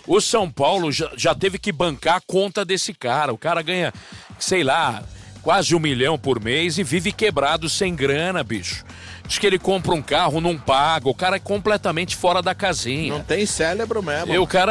O São Paulo já teve que bancar a conta desse cara. O cara ganha, sei lá, quase 1 milhão por mês e vive quebrado sem grana, bicho. Diz que ele compra um carro, não paga. O cara é completamente fora da casinha. Não tem cérebro mesmo. E o cara...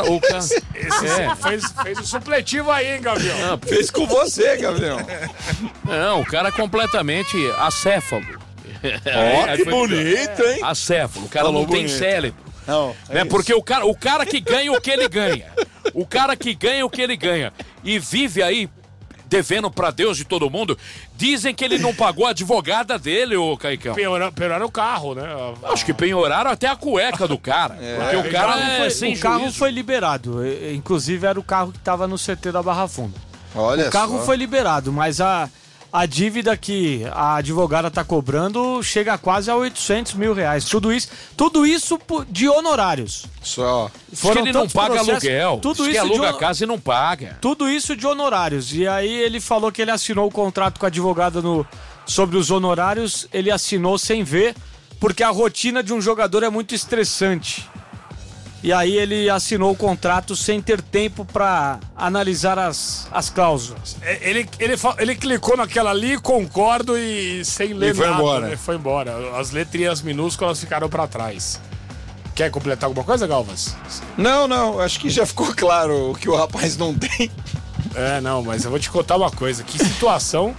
Fez o supletivo aí, hein, Gavião? Não, fez com você, Gavião. Não, o cara é completamente acéfalo. Ó, que bonito, hein? Acéfalo. O cara Falou não tem bonito. cérebro. Não, Né? Porque o cara que ganha o que ele ganha. O cara que ganha o que ele ganha. E vive aí devendo pra Deus e todo mundo. Dizem que ele não pagou a advogada dele, ô Caicão. Penhoraram o carro, né? Acho que penhoraram até a cueca do cara. Porque o cara é sem O carro juízo. foi liberado. Inclusive era o carro que estava no CT da Barra Funda. Olha O carro só. foi liberado, mas a dívida que a advogada está cobrando chega quase a R$800 mil. Tudo isso de honorários. Só. Diz que ele não tantos paga processos, aluguel. tudo Diz que isso de aluga a casa e não paga. Tudo isso de honorários. E aí ele falou que ele assinou o contrato com a advogada sobre os honorários. Ele assinou sem ver, porque a rotina de um jogador é muito estressante. E aí ele assinou o contrato sem ter tempo para analisar as cláusulas. Ele clicou naquela ali, concordo e sem ler E foi nada. embora. Né? Foi embora. As letrinhas minúsculas ficaram pra trás. Quer completar alguma coisa, Galvas? Não, acho que já ficou claro o que o rapaz não tem. Não, mas eu vou te contar uma coisa. Que situação.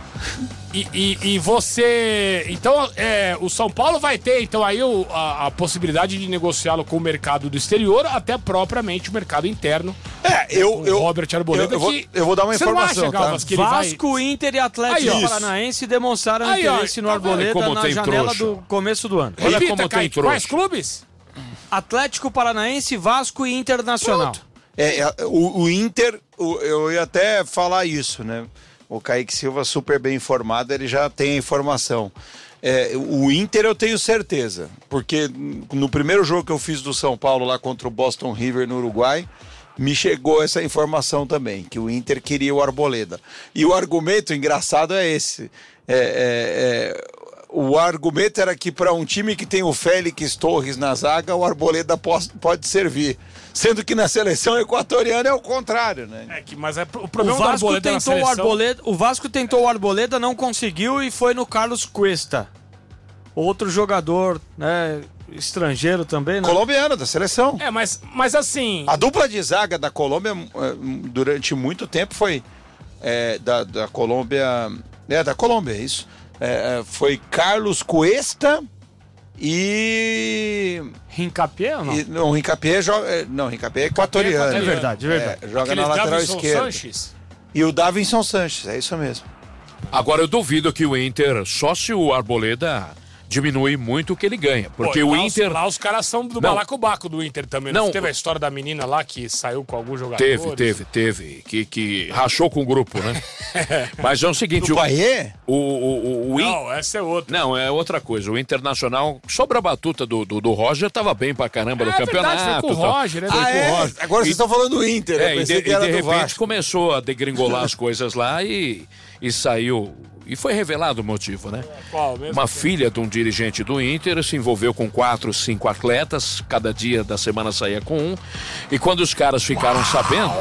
E você... Então, o São Paulo vai ter, então, aí a possibilidade de negociá-lo com o mercado do exterior, até propriamente o mercado interno. O Robert Arboleda, eu vou dar uma você não informação, acha, Galvas, tá? que ele Vasco, vai... Inter e Atlético Aí, ó. Paranaense demonstraram Aí, ó, interesse no tá vendo Arboleda como na tem janela trouxa? do começo do ano. Olha Repita, como tem Kaique, trouxa. quais clubes? Atlético Paranaense, Vasco e Internacional. O Inter, eu ia até falar isso, né? O Kaique Silva, super bem informado, ele já tem a informação. O Inter eu tenho certeza, porque no primeiro jogo que eu fiz do São Paulo lá contra o Boston River no Uruguai, me chegou essa informação também, que o Inter queria o Arboleda. E o argumento engraçado é esse. O argumento era que para um time que tem o Félix Torres na zaga, o Arboleda pode servir. Sendo que na seleção equatoriana é o contrário, né? Mas o O problema do Vasco Arboleda na tentou seleção... o Vasco tentou o Arboleda, não conseguiu e foi no Carlos Cuesta. Outro jogador, né, estrangeiro também, né? Colombiano, da seleção. Mas assim... A dupla de zaga da Colômbia, durante muito tempo, foi da Colômbia... da Colômbia, é isso. Foi Carlos Cuesta e... Hincapié ou não? Não, o Hincapié joga... Não, o Hincapié é equatoriano. É verdade. Joga Aquele na lateral Davinson esquerda. Sanches? E o Davinson Sanches, é isso mesmo. Agora eu duvido que o Inter, só se o Arboleda diminui muito o que ele ganha. Porque o Inter... Lá os caras são do balacobaco do Inter também. Não teve a história da menina lá que saiu com alguns jogadores? Teve. Que rachou com o grupo, né? Mas é o seguinte... O Paiê? Não, essa é outra. Não, é outra coisa. O Internacional, sobre a batuta do Roger, tava bem pra caramba no campeonato. Verdade, foi com o Roger, né? Agora vocês estão falando do Inter. Eu pensei que era de do repente Vasco. começou a degringolar as coisas lá e saiu... E foi revelado o motivo, né? Qual mesmo? Uma filha de um dirigente do Inter se envolveu com 4, 5 atletas, cada dia da semana saía com um. E quando os caras ficaram sabendo,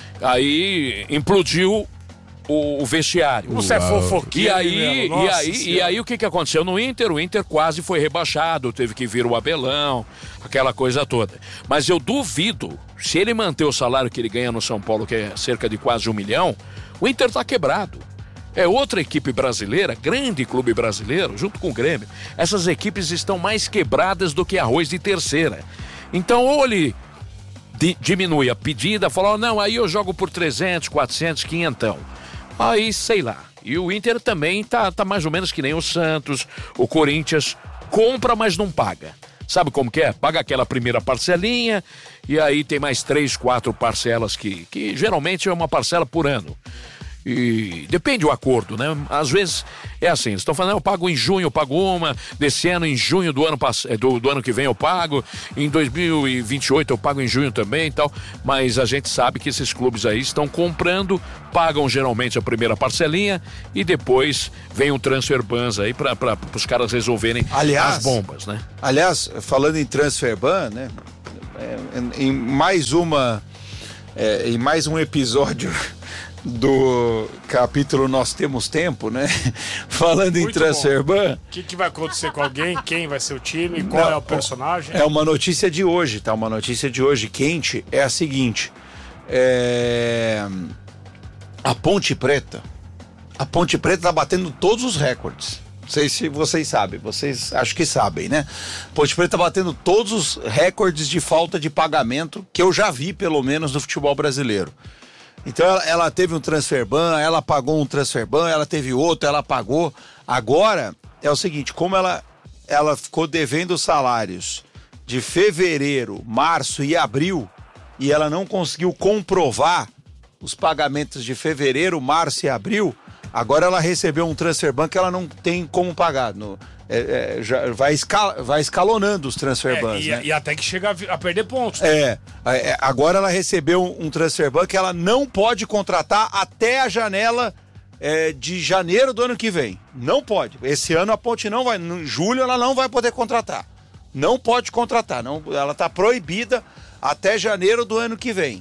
aí implodiu o vestiário. Você é fofoqueiro. E aí o que aconteceu no Inter? O Inter quase foi rebaixado, teve que vir o Abelão, aquela coisa toda. Mas eu duvido, se ele manter o salário que ele ganha no São Paulo, que é cerca de quase 1 milhão, o Inter tá quebrado. É outra equipe brasileira, grande clube brasileiro, junto com o Grêmio. Essas equipes estão mais quebradas do que arroz de terceira. Então, ou ele diminui a pedida, fala, não, aí eu jogo por 300, 400, 500. Aí, sei lá. E o Inter também tá mais ou menos que nem o Santos, o Corinthians, compra, mas não paga. Sabe como que é? Paga aquela primeira parcelinha e aí tem mais 3, 4 parcelas que geralmente é uma parcela por ano. E depende do acordo, né? Às vezes é assim, eles estão falando, eu pago em junho, eu pago uma, desse ano em junho do ano que vem eu pago, em 2028 eu pago em junho também e tal, mas a gente sabe que esses clubes aí estão comprando, pagam geralmente a primeira parcelinha e depois vem um transfer ban aí para os caras resolverem as bombas, né? Aliás, falando em transfer ban, né? em mais um episódio do capítulo Nós Temos Tempo, né? Falando em transfer ban. O que vai acontecer com alguém? Quem vai ser o time? Qual é o personagem? É uma notícia de hoje, tá? Uma notícia de hoje quente é a seguinte. A Ponte Preta tá batendo todos os recordes. Não sei se vocês sabem, vocês acho que sabem, né? Ponte Preta tá batendo todos os recordes de falta de pagamento que eu já vi, pelo menos, no futebol brasileiro. Então ela teve um transfer ban, ela pagou um transfer ban, ela teve outro, ela pagou. Agora é o seguinte, como ela ficou devendo salários de fevereiro, março e abril, e ela não conseguiu comprovar os pagamentos de fevereiro, março e abril, agora ela recebeu um transfer ban que ela não tem como pagar. Já vai escalonando os transfer bans, né? E até que chega a perder pontos. Agora ela recebeu um transfer ban que ela não pode contratar até a janela de janeiro do ano que vem. Não pode. Esse ano a Ponte não vai. Em julho ela não vai poder contratar. Não pode contratar. Não, ela está proibida até janeiro do ano que vem.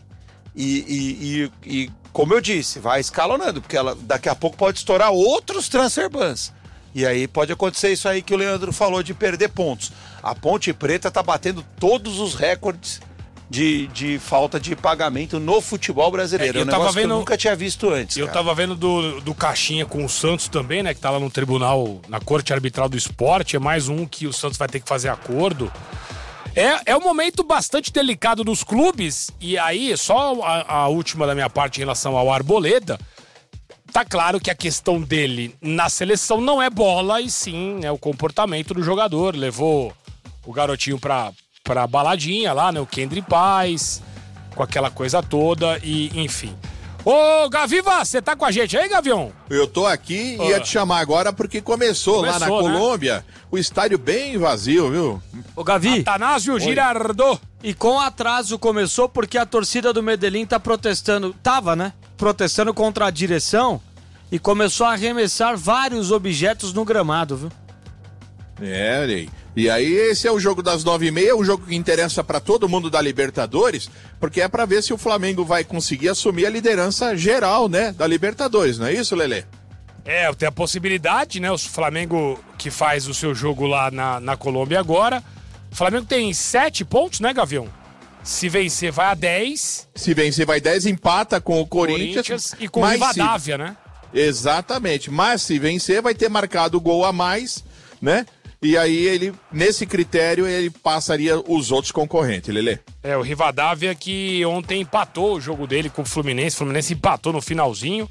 E como eu disse, vai escalonando, porque ela daqui a pouco pode estourar outros transfer bans. E aí pode acontecer isso aí que o Leandro falou de perder pontos. A Ponte Preta tá batendo todos os recordes de falta de pagamento no futebol brasileiro. É um negócio que eu nunca tinha visto antes. Eu tava vendo do Caixinha com o Santos também, né? Que tá lá no tribunal, na Corte Arbitral do Esporte. É mais um que o Santos vai ter que fazer acordo. É um momento bastante delicado dos clubes. E aí, só a última da minha parte em relação ao Arboleda. Tá claro que a questão dele na seleção não é bola, e sim, né, o comportamento do jogador. Levou o garotinho pra baladinha lá, né? O Kendry Paz, com aquela coisa toda, e enfim. Ô, Gaviva, você tá com a gente aí, Gavião? Eu tô aqui e ia te chamar agora porque começou lá na Colômbia, o estádio bem vazio, viu? Ô, Gavi. Atanásio Girardot. E com atraso começou porque a torcida do Medellín tá protestando, protestando contra a direção e começou a arremessar vários objetos no gramado, viu? Ney. E aí esse é o jogo das 9h30, o jogo que interessa pra todo mundo da Libertadores, porque é pra ver se o Flamengo vai conseguir assumir a liderança geral, né, da Libertadores, não é isso, Lelê? Tem a possibilidade, né, o Flamengo que faz o seu jogo lá na Colômbia agora. O Flamengo tem 7 pontos, né, Gavião? Se vencer vai a 10. Se vencer vai 10, empata com o Corinthians e com o Rivadavia, né? Exatamente, mas se vencer vai ter marcado o gol a mais, né? E aí ele, nesse critério, ele passaria os outros concorrentes, Lelê. O Rivadavia que ontem empatou o jogo dele com o Fluminense empatou no finalzinho.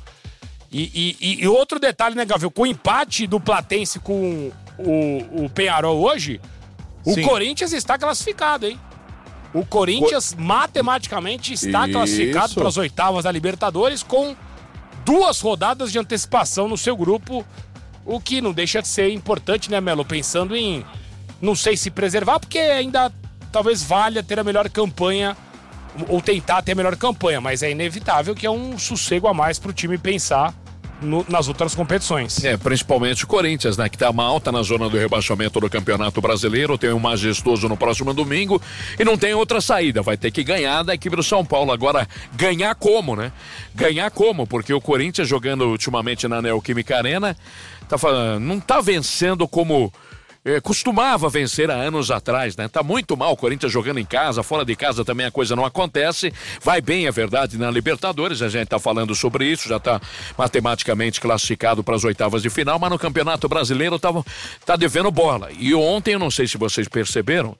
E outro detalhe, né, Gavião? Com o empate do Platense com o Peñarol hoje, o Corinthians está classificado, hein? O Corinthians matematicamente está classificado para as oitavas da Libertadores com 2 rodadas de antecipação no seu grupo, o que não deixa de ser importante, né, Melo? Pensando em, não sei se preservar, porque ainda talvez valha ter a melhor campanha, ou tentar ter a melhor campanha, mas é inevitável que é um sossego a mais para o time pensar nas outras competições. Principalmente o Corinthians, né? Que tá mal, tá na zona do rebaixamento do Campeonato Brasileiro, tem um majestoso no próximo domingo e não tem outra saída, vai ter que ganhar da equipe do São Paulo. Agora, ganhar como, né? Ganhar como? Porque o Corinthians jogando ultimamente na Neoquímica Arena, não tá vencendo como costumava vencer há anos atrás, né? Tá muito mal o Corinthians jogando em casa, fora de casa também a coisa não acontece, vai bem, é verdade, na Libertadores, a gente tá falando sobre isso, já tá matematicamente classificado para as oitavas de final, mas no Campeonato Brasileiro tá devendo bola. E ontem, eu não sei se vocês perceberam,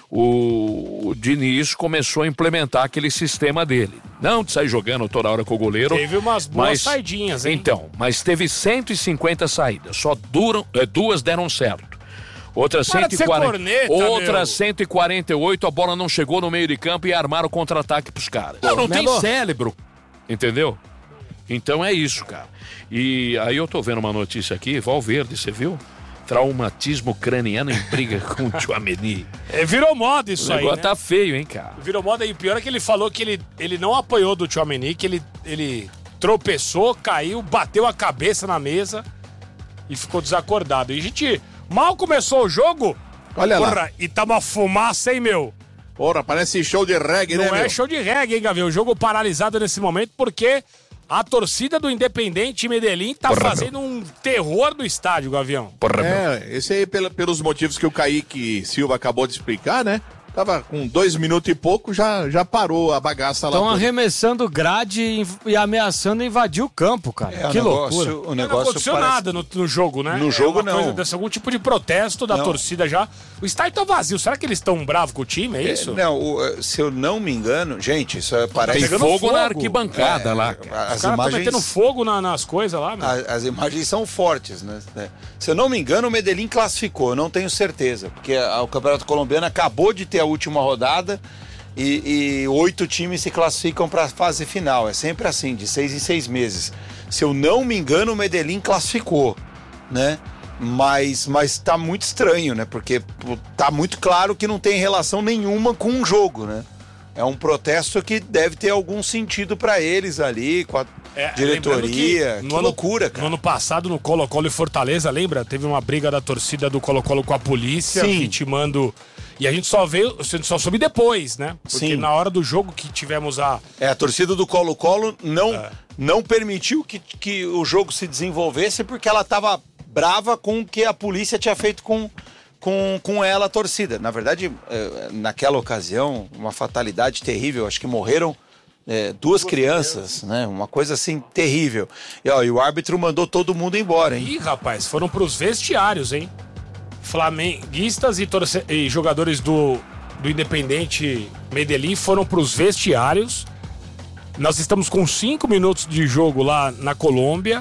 o Diniz começou a implementar aquele sistema dele. Não de sair jogando toda hora com o goleiro. Teve umas boas saidinhas, hein? Então, mas teve 150 saídas, só 2 deram certo. Outra 148, a bola não chegou no meio de campo e armaram o contra-ataque pros caras. Não tem cérebro, entendeu? Então é isso, cara. E aí eu tô vendo uma notícia aqui, Valverde, você viu? Traumatismo craniano em briga com o Tchouaméni. Virou moda isso aí, né? Tá feio, hein, cara? Virou moda, e o pior é que ele falou que ele não apanhou do Tchouaméni, que ele tropeçou, caiu, bateu a cabeça na mesa e ficou desacordado. E a gente... Mal começou o jogo, olha lá. E tá uma fumaça, hein, meu? Porra, parece show de reggae, né, Não é meu? show de reggae, hein, Gavião? O jogo paralisado nesse momento porque a torcida do Independente Medellín tá fazendo um terror no estádio, Gavião. Esse aí pelos motivos que o Kaique Silva acabou de explicar, né? Tava com 2 minutos e pouco, já parou a bagaça lá. Estão toda. arremessando grade e ameaçando invadir o campo, cara. Que loucura. O Não negócio aconteceu parece... nada no jogo, né? No jogo, uma coisa não. desse, algum tipo de protesto da Não. torcida já. O estádio tá vazio. Será que eles estão bravos com o time? É isso? Se eu não me engano, gente, isso parece... Tem pegando fogo na fogo. arquibancada lá. As Os caras estão imagens... metendo fogo nas coisas lá, meu. As imagens são fortes, né? Se eu não me engano, o Medellín classificou, eu não tenho certeza, porque o Campeonato Colombiano acabou de ter a última rodada e 8 times se classificam para a fase final. É sempre assim, de 6 em 6 meses. Se eu não me engano, o Medellín classificou, né? Mas tá muito estranho, né? Porque tá muito claro que não tem relação nenhuma com o jogo, né? É um protesto que deve ter algum sentido para eles ali, com a diretoria. Que loucura, cara. No ano passado, no Colo-Colo e Fortaleza, lembra? Teve uma briga da torcida do Colo-Colo com a polícia, Sim. vitimando... E a gente só soube depois, né? Porque Sim. na hora do jogo que tivemos a... A torcida do Colo-Colo não permitiu que o jogo se desenvolvesse porque ela estava brava com o que a polícia tinha feito com ela, a torcida. Na verdade, naquela ocasião, uma fatalidade terrível. Acho que morreram 2 crianças, né? Uma coisa assim terrível. E o árbitro mandou todo mundo embora, hein? Ih, rapaz, foram pros vestiários, hein? Flamenguistas e jogadores do Independente Medellín foram pros vestiários. Nós estamos com 5 minutos de jogo lá na Colômbia.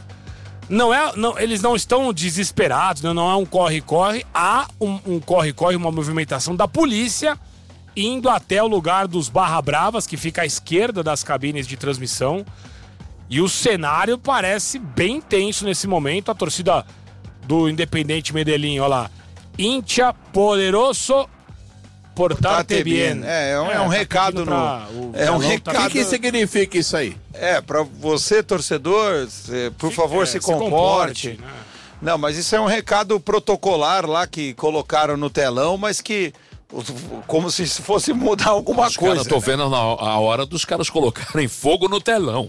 Eles não estão desesperados, né? Não é um corre-corre. Há um corre-corre, uma movimentação da polícia indo até o lugar dos Barra Bravas, que fica à esquerda das cabines de transmissão. E o cenário parece bem tenso nesse momento. A torcida do Independente Medellín, olha lá. Hincha poderoso portarte bien. É um recado um recado. O que significa isso aí? Para você, torcedor, por favor, se comporte. Né? Não, mas isso é um recado protocolar lá que colocaram no telão, mas que como se fosse mudar alguma coisa. Eu tô vendo a hora dos caras colocarem fogo no telão.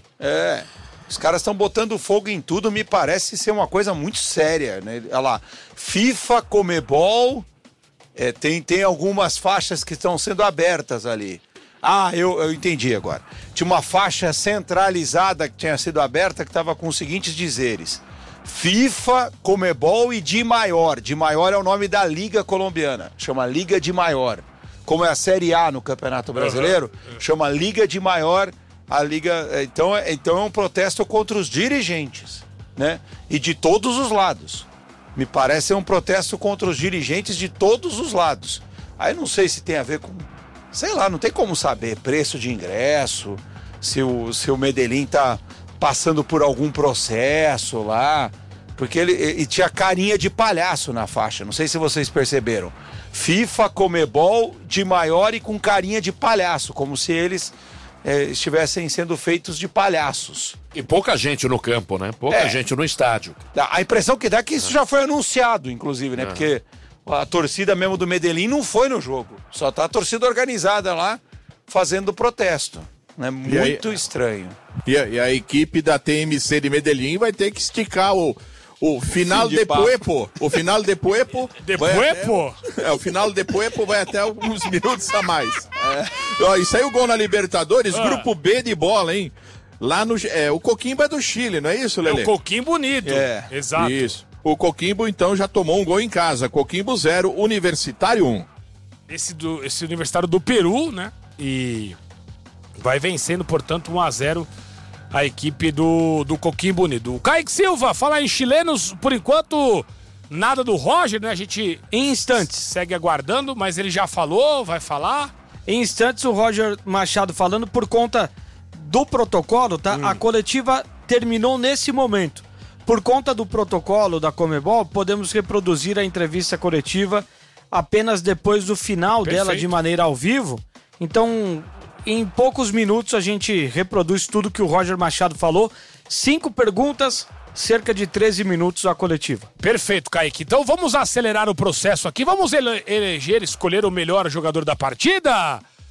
Os caras estão botando fogo em tudo, me parece ser uma coisa muito séria, né? Olha lá, FIFA, Comebol, tem algumas faixas que estão sendo abertas ali. Eu entendi agora. Tinha uma faixa centralizada que tinha sido aberta que estava com os seguintes dizeres: FIFA, Comebol e Di Maior. Di Maior é o nome da Liga Colombiana, chama Liga Di Maior. Como é a Série A no Campeonato Brasileiro, chama Liga Di Maior. A Liga, então é um protesto contra os dirigentes, né? E de todos os lados. Me parece ser um protesto contra os dirigentes de todos os lados. Aí não sei se tem a ver com, sei lá, não tem como saber preço de ingresso, se o Medellín tá passando por algum processo lá, porque ele tinha carinha de palhaço na faixa, não sei se vocês perceberam. FIFA, Comebol, Di Maior e com carinha de palhaço, como se eles estivessem sendo feitos de palhaços. E pouca gente no campo, né? Pouca gente no estádio. A impressão que dá é que isso já foi anunciado, inclusive, né? Porque a torcida mesmo do Medellín não foi no jogo. Só tá a torcida organizada lá fazendo protesto. Né? Muito estranho. E a equipe da TMC de Medellín vai ter que esticar o final de Puepo. O final de Puepo. De Puepo? O final de Puepo vai até alguns minutos a mais. E saiu o gol na Libertadores, grupo B de bola, hein? Lá no. O Coquimbo é do Chile, não é isso, Lelê? É o Coquimbo bonito. Exato. Isso. O Coquimbo, então, já tomou um gol em casa. Coquimbo 0, Universitário 1. Esse Universitário do Peru, né? E vai vencendo, portanto, 1-0 a equipe do Coquimbo Unido. O Kaique Silva, fala em chilenos, por enquanto, nada do Roger, né? A gente Em instantes. segue aguardando, mas ele já falou, vai falar. Em instantes, o Roger Machado falando por conta do protocolo, tá? A coletiva terminou nesse momento. Por conta do protocolo da Comebol, podemos reproduzir a entrevista coletiva apenas depois do final dela de maneira ao vivo. Então, em poucos minutos a gente reproduz tudo que o Roger Machado falou. 5 perguntas, cerca de 13 minutos a coletiva. Perfeito, Kaique. Então vamos acelerar o processo aqui. Vamos escolher o melhor jogador da partida.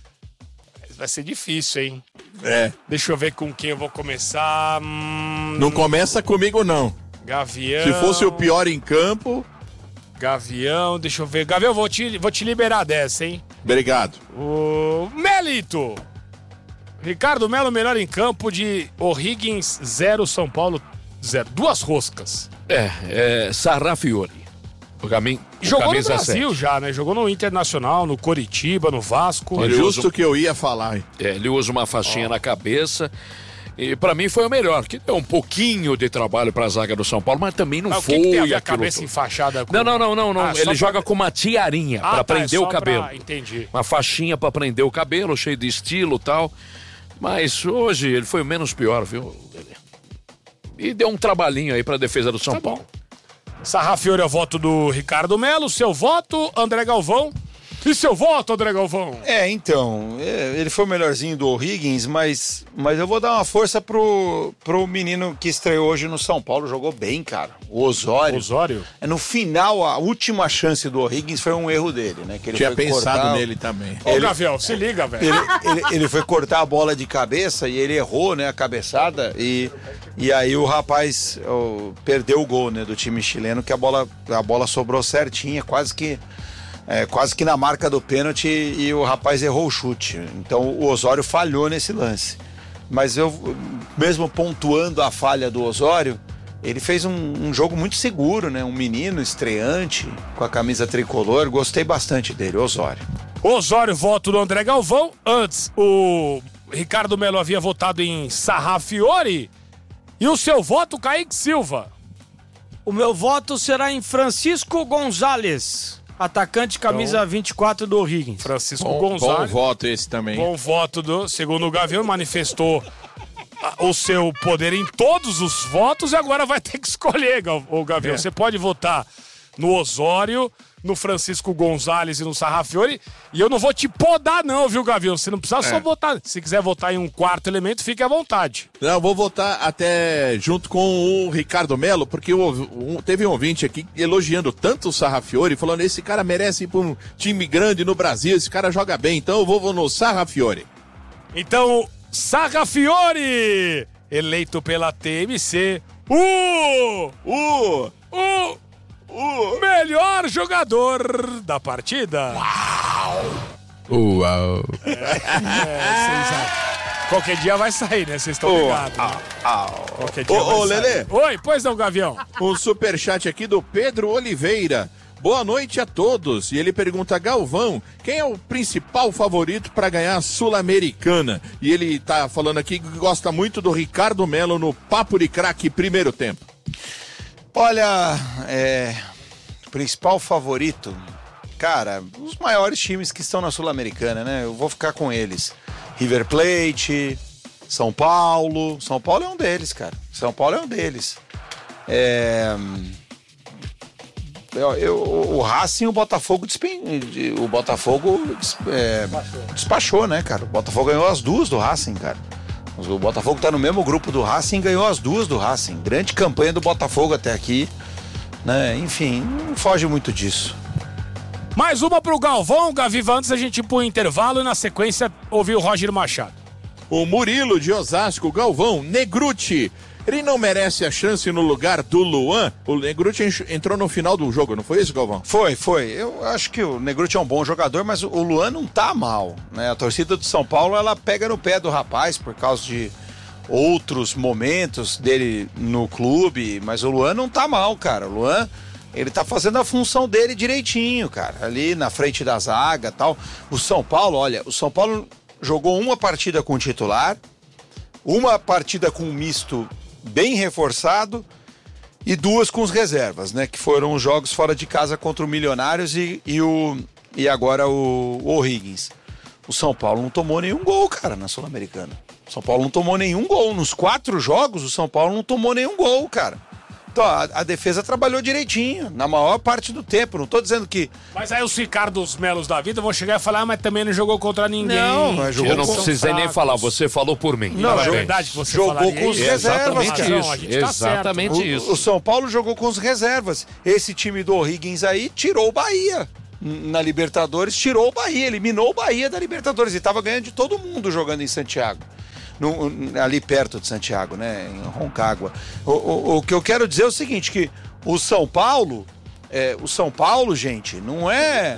vai ser difícil, hein? Deixa eu ver com quem eu vou começar. Não começa comigo, não. Gavião. Se fosse o pior em campo... Gavião, deixa eu ver. Gavião, vou te liberar dessa, hein? Obrigado. O Melito. Ricardo Melo, melhor em campo de O'Higgins 0, São Paulo 0. 2 roscas. Sarrafiori. Jogou no Brasil já, né? Jogou no Internacional, no Coritiba, no Vasco. Justo que eu ia falar, hein? Ele usa uma faixinha na cabeça. E pra mim foi o melhor, que deu um pouquinho de trabalho pra zaga do São Paulo, mas também não foi. O que tem a ver a cabeça enfaixada com... Não. Ele joga com uma tiarinha pra prender o cabelo. Entendi. Uma faixinha pra prender o cabelo, cheio de estilo e tal. Mas hoje ele foi o menos pior, viu? E deu um trabalhinho aí pra defesa do São Paulo. Sarrafiori é o voto do Ricardo Melo. Seu voto, André Galvão. E seu voto, André Galvão? Então, ele foi o melhorzinho do O'Higgins, mas eu vou dar uma força pro menino que estreou hoje no São Paulo, jogou bem, cara. O Osório. Osório? No final, a última chance do O'Higgins foi um erro dele, né? Que ele tinha foi pensado cortar... nele também. Ô, Gavião, se liga, velho. Ele foi cortar a bola de cabeça e ele errou, né, a cabeçada, e aí o rapaz perdeu o gol, né, do time chileno, que a bola sobrou certinha, quase que na marca do pênalti, e o rapaz errou o chute. Então o Osório falhou nesse lance. Mas eu, mesmo pontuando a falha do Osório, ele fez um jogo muito seguro, né? Um menino estreante com a camisa tricolor. Gostei bastante dele, Osório. Osório, voto do André Galvão. Antes, o Ricardo Melo havia votado em Sarrafiori. E o seu voto, Kaique Silva? O meu voto será em Francisco Gonzalez, atacante camisa 24 do O'Higgins. Francisco Gonzalez. Bom voto esse também. Bom voto segundo o Gavião, manifestou o seu poder em todos os votos e agora vai ter que escolher, o Gavião. Você pode votar no Osório, no Francisco Gonzalez e no Sarrafiori, e eu não vou te podar não, viu, Gavião? Você não precisa só votar. Se quiser votar em um quarto elemento, fique à vontade. Não, vou votar até junto com o Ricardo Melo, porque teve um ouvinte aqui elogiando tanto o Sarrafiori, falando, esse cara merece ir pra um time grande no Brasil, esse cara joga bem, então eu vou no Sarrafiori. Então, Sarrafiori, eleito pela TMC, o melhor jogador da partida. Uau! Qualquer dia vai sair, né? Vocês estão ligados. Qualquer dia vai Lelê. sair. Oi, pois não, Gavião. Um superchat aqui do Pedro Oliveira. Boa noite a todos. E ele pergunta, Galvão, quem é o principal favorito para ganhar a Sul-Americana? E ele tá falando aqui que gosta muito do Ricardo Melo no Papo de Craque primeiro tempo. Olha, principal favorito, cara, os maiores times que estão na Sul-Americana, né? Eu vou ficar com eles. River Plate, São Paulo. São Paulo é um deles, cara. São Paulo é um deles. O Racing, o Botafogo despachou, né, cara? O Botafogo ganhou as duas do Racing, cara. O Botafogo tá no mesmo grupo do Racing, ganhou as duas do Racing. Grande campanha do Botafogo até aqui, né? Enfim, não foge muito disso. Mais uma pro Galvão, Gaviva, antes a gente ir pro intervalo e na sequência ouvir o Roger Machado. O Murilo de Osasco, Galvão, Negruti. Ele não merece a chance no lugar do Luan? O Negruti entrou no final do jogo, não foi isso, Galvão? Foi. Eu acho que o Negruti é um bom jogador, mas o Luan não tá mal, né? A torcida do São Paulo, ela pega no pé do rapaz por causa de outros momentos dele no clube, mas o Luan não tá mal, cara. O Luan, ele tá fazendo a função dele direitinho, cara, ali na frente da zaga e tal. O São Paulo jogou uma partida com o titular, uma partida com um misto bem reforçado e duas com os reservas, né? Que foram os jogos fora de casa contra o Milionários e agora o O'Higgins. O São Paulo não tomou nenhum gol, cara, na Sul-Americana. O São Paulo não tomou nenhum gol. Nos 4 jogos, o São Paulo não tomou nenhum gol, cara. Então, a defesa trabalhou direitinho, na maior parte do tempo. Não tô dizendo que... Mas aí os Ricardos Melos da vida vão chegar e falar, mas também não jogou contra ninguém. Não, mas jogou. Eu não precisei nem falar, você falou por mim. Não, é verdade que você jogou com os reservas, cara. Exatamente isso. O São Paulo jogou com os reservas. Esse time do O'Higgins aí tirou o Bahia. na Libertadores, tirou o Bahia, eliminou o Bahia da Libertadores e estava ganhando de todo mundo jogando em Santiago. Ali perto de Santiago, né? Em Roncagua. O que eu quero dizer é o seguinte, que o São Paulo, gente, não é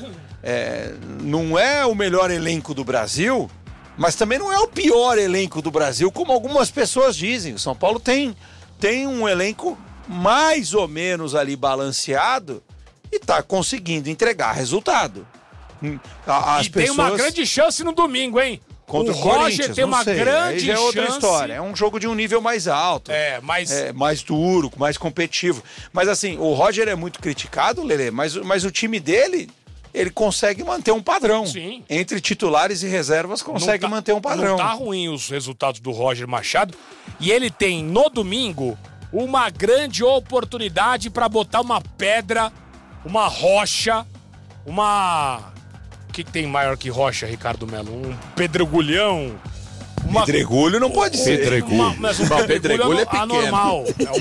o melhor elenco do Brasil, mas também não é o pior elenco do Brasil, como algumas pessoas dizem. O São Paulo tem um elenco mais ou menos ali balanceado e está conseguindo entregar resultado. Tem uma grande chance no domingo, hein? Contra o Roger tem uma grande chance. É outra chance. história. É um jogo de um nível mais alto. Mais duro, mais competitivo. Mas assim, o Roger é muito criticado, Lelê, mas o time dele, ele consegue manter um padrão. Sim. Entre titulares e reservas, consegue manter um padrão. Não tá ruim os resultados do Roger Machado. E ele tem, no domingo, uma grande oportunidade para botar uma pedra, uma rocha, O que tem maior que rocha, Ricardo Melo? Um pedregulhão? Pedregulho não pode ser. Mas um pedregulho é anormal.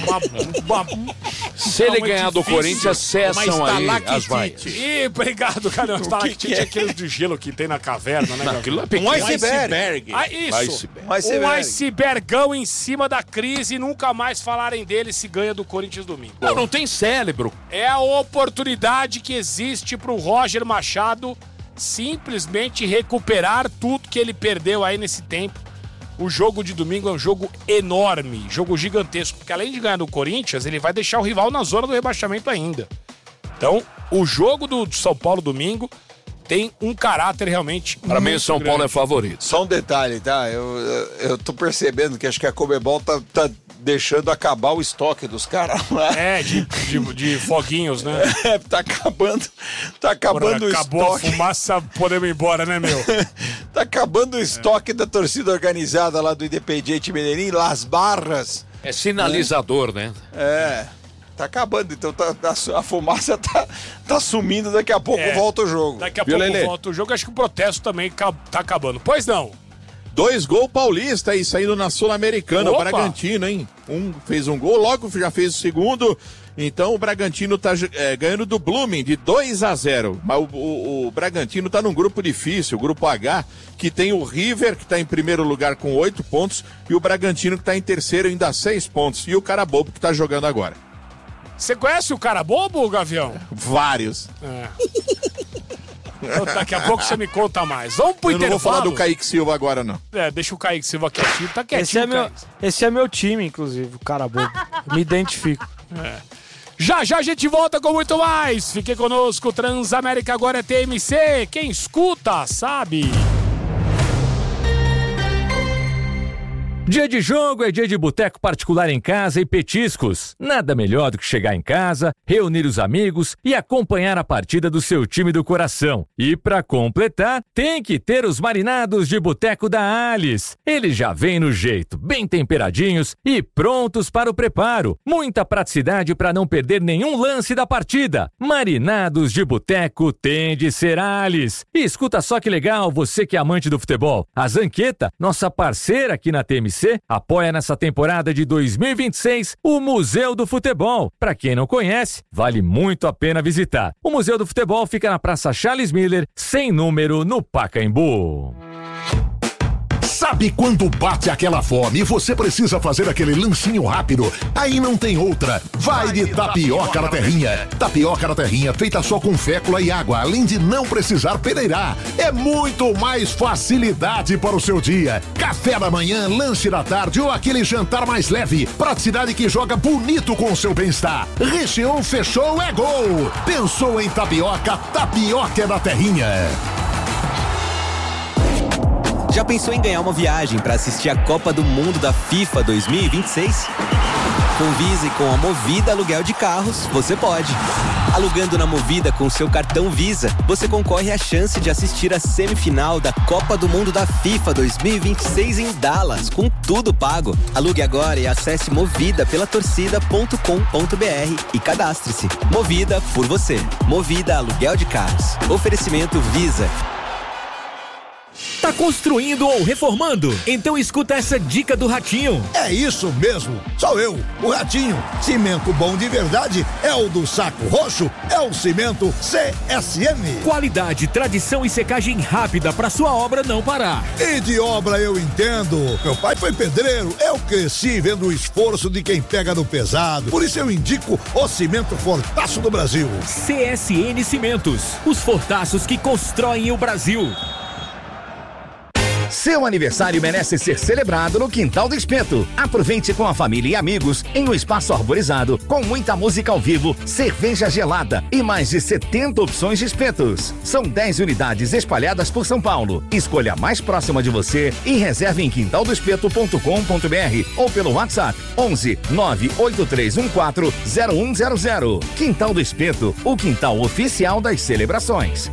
Se ele ganhar do Corinthians, cessam aí as vaias. Ih, obrigado, cara. Estalactite é aqueles de gelo que tem na caverna, né? Aquilo é pequeno. Um iceberg. Isso. Um icebergão em cima da crise e nunca mais falarem dele se ganha do Corinthians domingo. Não tem cérebro. É a oportunidade que existe pro Roger Machado simplesmente recuperar tudo que ele perdeu aí nesse tempo. O jogo de domingo é um jogo enorme, jogo gigantesco, porque além de ganhar do Corinthians, ele vai deixar o rival na zona do rebaixamento ainda. Então, o jogo do São Paulo domingo tem um caráter realmente para mim, o São Paulo é favorito. Só um detalhe, tá? Eu tô percebendo que acho que a Conmebol tá deixando acabar o estoque dos caras lá. De foguinhos, né? Tá acabando o estoque. Acabou a fumaça, podemos ir embora, né, meu? Tá acabando o estoque da torcida organizada lá do Independiente Medellín, Las Barras. É sinalizador, né? Tá acabando, então a fumaça tá sumindo, daqui a pouco volta o jogo. Daqui a pouco volta o jogo, acho que o protesto também tá acabando. Pois não. 2 gols paulista aí, saindo na Sul-Americana, o Opa! Bragantino, hein? Fez um gol, logo já fez o segundo. Então o Bragantino tá ganhando do Blooming de 2-0. Mas o Bragantino tá num grupo difícil, o grupo H, que tem o River, que tá em primeiro lugar com 8 pontos, e o Bragantino que tá em terceiro ainda 6 pontos. E o cara bobo que tá jogando agora. Você conhece o cara bobo, Gavião? Vários. Então, daqui a pouco você me conta mais. Vamos pro Eu não intervalo. vou falar do Kaique Silva agora, não. Deixa o Kaique Silva quietinho. Tá quietinho, Esse é meu time, inclusive, o cara bobo. Me identifico. Já a gente volta com muito mais. Fique conosco, Transamérica agora é TMC. Quem escuta, sabe. Dia de jogo é dia de boteco particular em casa e petiscos. Nada melhor do que chegar em casa, reunir os amigos e acompanhar a partida do seu time do coração. E para completar, tem que ter os marinados de boteco da Alice. Eles já vêm no jeito, bem temperadinhos e prontos para o preparo. Muita praticidade para não perder nenhum lance da partida. Marinados de boteco tem de ser Alice. E escuta só que legal, você que é amante do futebol. A Zanqueta, nossa parceira aqui na TMC, apoia nessa temporada de 2026 o Museu do Futebol. Para quem não conhece, vale muito a pena visitar. O Museu do Futebol fica na Praça Charles Miller, sem número, no Pacaembu. Sabe quando bate aquela fome e você precisa fazer aquele lanchinho rápido? Aí não tem outra. Vai de tapioca na terrinha. Tapioca na terrinha feita só com fécula e água, além de não precisar peneirar. É muito mais facilidade para o seu dia. Café da manhã, lanche da tarde ou aquele jantar mais leve. Praticidade que joga bonito com o seu bem-estar. Recheou, fechou, é gol. Pensou em tapioca? Tapioca é da terrinha. Já pensou em ganhar uma viagem para assistir a Copa do Mundo da FIFA 2026? Com Visa e com a Movida Aluguel de Carros, você pode. Alugando na Movida com seu cartão Visa, você concorre à chance de assistir a semifinal da Copa do Mundo da FIFA 2026 em Dallas, com tudo pago. Alugue agora e acesse movida pela torcida.com.br e cadastre-se. Movida por você. Movida Aluguel de Carros. Oferecimento Visa. Tá construindo ou reformando? Então escuta essa dica do Ratinho. É isso mesmo, sou eu, o Ratinho. Cimento bom de verdade é o do Saco Roxo, é o cimento CSM. Qualidade, tradição e secagem rápida pra sua obra não parar. E de obra eu entendo. Meu pai foi pedreiro, eu cresci vendo o esforço de quem pega no pesado. Por isso eu indico o cimento Fortaço do Brasil. CSN Cimentos, os fortaços que constroem o Brasil. Seu aniversário merece ser celebrado no Quintal do Espeto. Aproveite com a família e amigos em um espaço arborizado, com muita música ao vivo, cerveja gelada e mais de 70 opções de espetos. São 10 unidades espalhadas por São Paulo. Escolha a mais próxima de você e reserve em quintaldoespeto.com.br ou pelo WhatsApp 11 98314 0100. Quintal do Espeto, o quintal oficial das celebrações.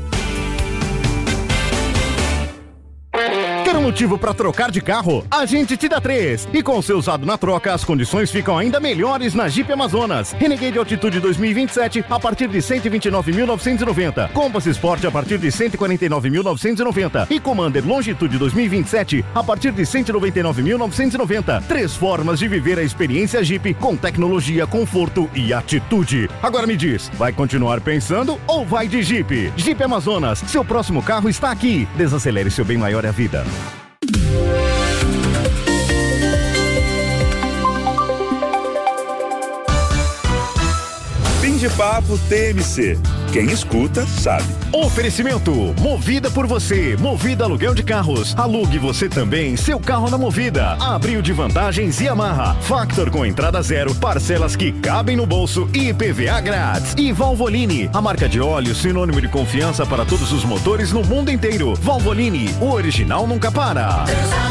Quer um motivo para trocar de carro? A gente te dá 3. E com o seu usado na troca, as condições ficam ainda melhores na Jeep Amazonas. Renegade Altitude 2027 a partir de 129.990. Compass Sport a partir de 149.990. E Commander Longitude 2027 a partir de 199.990. 3 formas de viver a experiência Jeep com tecnologia, conforto e atitude. Agora me diz, vai continuar pensando ou vai de Jeep? Jeep Amazonas, seu próximo carro está aqui. Desacelere, seu bem maior é a vida. Fim de papo TMC. Quem escuta, sabe. Oferecimento, Movida por você, Movida Aluguel de Carros. Alugue você também seu carro na Movida. Abril de vantagens Yamaha. Factor com entrada zero, parcelas que cabem no bolso e IPVA grátis. E Valvoline, a marca de óleo sinônimo de confiança para todos os motores no mundo inteiro. Valvoline, o original nunca para.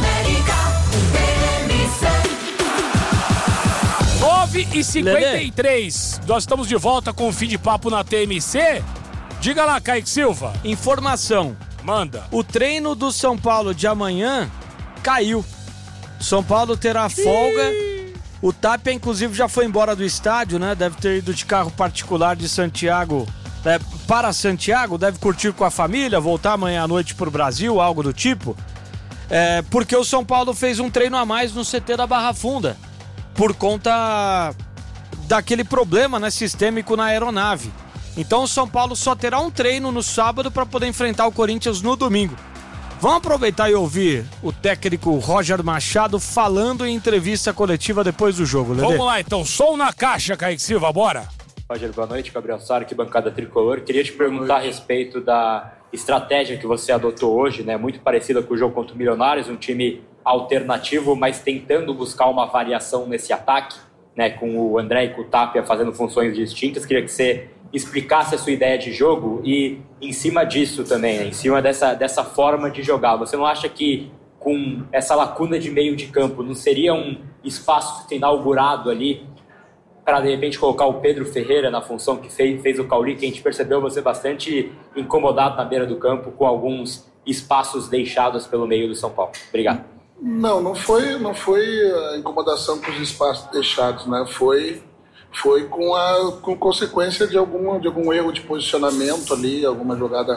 9h53, nós estamos de volta com o Fim de Papo na TMC. Diga lá, Kaique Silva. Informação. Manda. O treino do São Paulo de amanhã caiu. São Paulo terá folga. O Tapia, inclusive, já foi embora do estádio, né? Deve ter ido de carro particular de Santiago para Santiago. Deve curtir com a família, voltar amanhã à noite pro Brasil, algo do tipo. Porque o São Paulo fez um treino a mais no CT da Barra Funda, por conta daquele problema, né, sistêmico na aeronave. Então o São Paulo só terá um treino no sábado para poder enfrentar o Corinthians no domingo. Vamos aproveitar e ouvir o técnico Roger Machado falando em entrevista coletiva depois do jogo, Lelê. Vamos lá então, som na caixa, Kaique Silva, bora. Roger, boa noite, Gabriel Sara, aqui bancada tricolor. Queria te perguntar a respeito da estratégia que você adotou hoje, né, muito parecida com o jogo contra o Milionários, um time alternativo, mas tentando buscar uma variação nesse ataque, né, com o André e com o Tapia fazendo funções distintas. Queria que você explicasse a sua ideia de jogo e, em cima disso também, né, em cima dessa forma de jogar, você não acha que com essa lacuna de meio de campo não seria um espaço inaugurado ali para, de repente, colocar o Pedro Ferreira na função que fez o Cauli, que a gente percebeu você bastante incomodado na beira do campo com alguns espaços deixados pelo meio do São Paulo? Obrigado. Não foi a incomodação com os espaços deixados, né? Foi com consequência de algum erro de posicionamento ali, a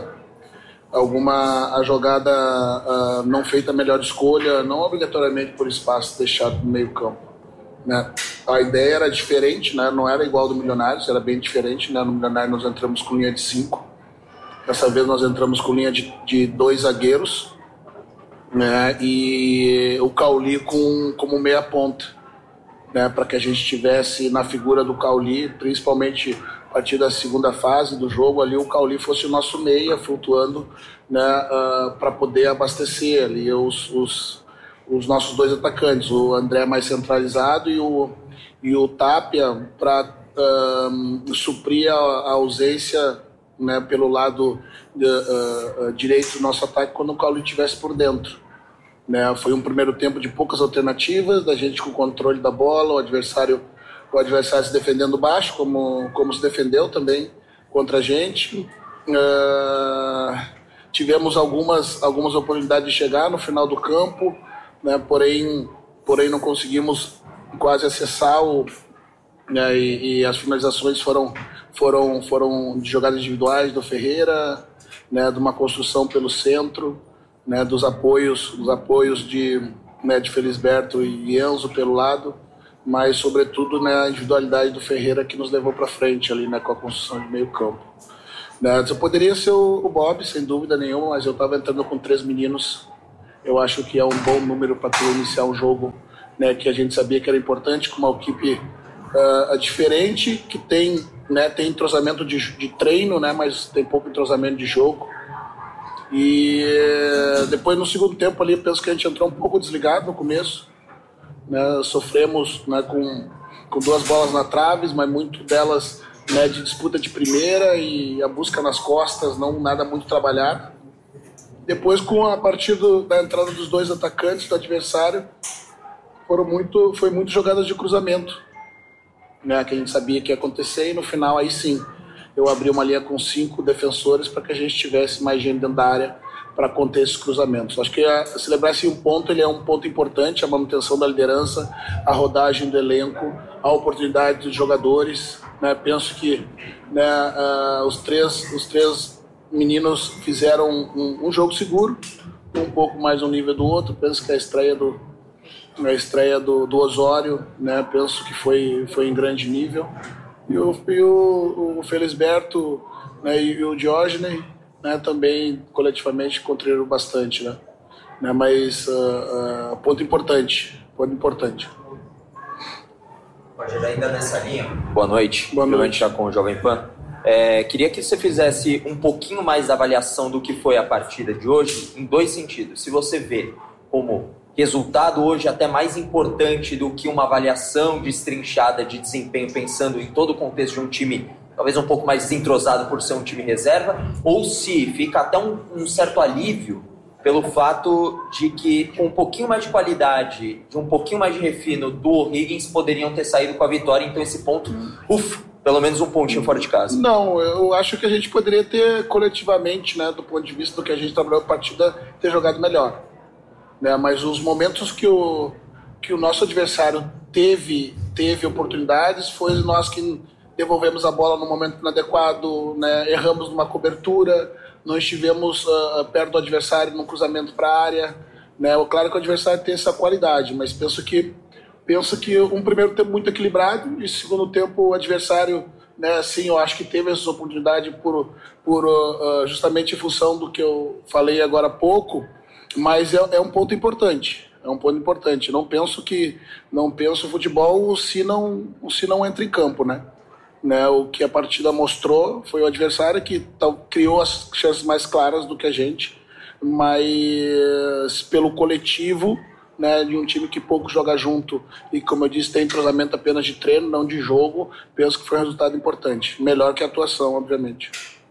jogada não feita a melhor escolha, não obrigatoriamente por espaço deixado no meio campo, né? A ideia era diferente, né? Não era igual do Milionários, era bem diferente, né? No Milionários nós entramos com linha de 5, dessa vez nós entramos com linha de 2 zagueiros, né, e o Cauli como meia ponta, né, para que a gente tivesse na figura do Cauli, principalmente a partir da segunda fase do jogo ali, o Cauli fosse o nosso meia flutuando, né, para poder abastecer ali os nossos 2 atacantes, o André mais centralizado e o Tapia para suprir a ausência, né, pelo lado direito do nosso ataque quando o Cauli estivesse por dentro, né? Foi um primeiro tempo de poucas alternativas, da gente com o controle da bola, o adversário se defendendo baixo, como se defendeu também contra a gente. Tivemos algumas oportunidades de chegar no final do campo, né? Porém não conseguimos quase acessar né? E as finalizações foram de jogadas individuais do Ferreira, né? De uma construção pelo centro, né, dos apoios de Felisberto e Enzo pelo lado, mas sobretudo, né, a individualidade do Ferreira que nos levou para frente ali, né, com a construção de meio campo. Eu poderia ser o Bob, sem dúvida nenhuma, mas eu estava entrando com 3 meninos. Eu acho que é um bom número para tu iniciar um jogo, né, que a gente sabia que era importante, com uma equipe diferente, que tem entrosamento de treino, né, mas tem pouco entrosamento de jogo. E depois, no segundo tempo ali, eu penso que a gente entrou um pouco desligado no começo, né, sofremos, né, com 2 bolas na trave, mas muito delas, né, de disputa de primeira e a busca nas costas, não nada muito trabalhado. Depois, a partir da entrada dos 2 atacantes do adversário, foi muito jogadas de cruzamento, né, que a gente sabia que ia acontecer, e no final, aí sim, eu abri uma linha com 5 defensores para que a gente tivesse mais gente dentro da área para conter esses cruzamentos. Acho que celebrar esse ponto, ele é um ponto importante, a manutenção da liderança, a rodagem do elenco, a oportunidade dos jogadores, né? Penso que, né, os três meninos fizeram um jogo seguro, um pouco mais no nível do outro. Penso que a estreia do Osório, né, penso que foi em grande nível, e o Felisberto, né, e o Diógenes, né, também coletivamente contribuíram bastante, né? Mas ponto importante. Pode ainda nessa linha. Boa noite. Boa noite. Já com o Jovem Pan. Queria que você fizesse um pouquinho mais da avaliação do que foi a partida de hoje, em 2 sentidos. Se você vê como resultado hoje até mais importante do que uma avaliação destrinchada de desempenho, pensando em todo o contexto de um time talvez um pouco mais desentrosado por ser um time reserva, ou se fica até um certo alívio pelo fato de que com um pouquinho mais de qualidade, de um pouquinho mais de refino do O'Higgins, poderiam ter saído com a vitória. Então esse ponto, pelo menos um pontinho fora de casa. Não, eu acho que a gente poderia ter coletivamente, né, do ponto de vista do que a gente trabalhou a partida, ter jogado melhor, né? Mas os momentos que o nosso adversário teve oportunidades, foi nós que devolvemos a bola no momento inadequado, né? Erramos numa cobertura, não estivemos perto do adversário num cruzamento para a área, né? Claro que o adversário tem essa qualidade, mas penso que um primeiro tempo muito equilibrado, e segundo tempo o adversário, né, sim, eu acho que teve essa oportunidade justamente em função do que eu falei agora há pouco, mas é um ponto importante. Não penso futebol se não entra em campo, né? O que a partida mostrou foi o adversário que criou as chances mais claras do que a gente, mas pelo coletivo, né, de um time que pouco joga junto e, como eu disse, tem entrosamento apenas de treino, não de jogo, penso que foi um resultado importante. Melhor que a atuação, obviamente.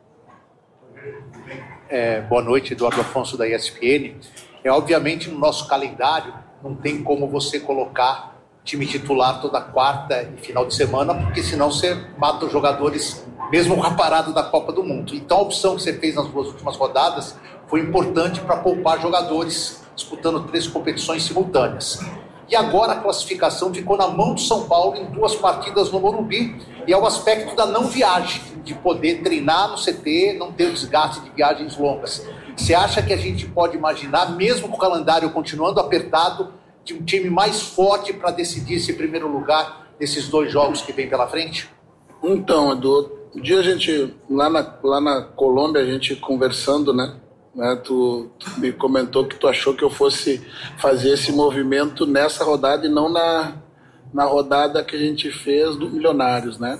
Boa noite, Eduardo Afonso da ESPN. Obviamente, no nosso calendário, não tem como você colocar time titular toda quarta e final de semana, porque senão você mata os jogadores mesmo com a parada da Copa do Mundo. Então a opção que você fez nas 2 últimas rodadas foi importante para poupar jogadores disputando 3 competições simultâneas. E agora a classificação ficou na mão do São Paulo em 2 partidas no Morumbi, e é o aspecto da não viagem, de poder treinar no CT, não ter o desgaste de viagens longas. Você acha que a gente pode imaginar, mesmo com o calendário continuando apertado, de um time mais forte para decidir esse primeiro lugar nesses 2 jogos que vem pela frente? Então, Edu, um dia a gente, lá na Colômbia, a gente conversando, né? Tu me comentou que tu achou que eu fosse fazer esse movimento nessa rodada e não na rodada que a gente fez do Milionários, né?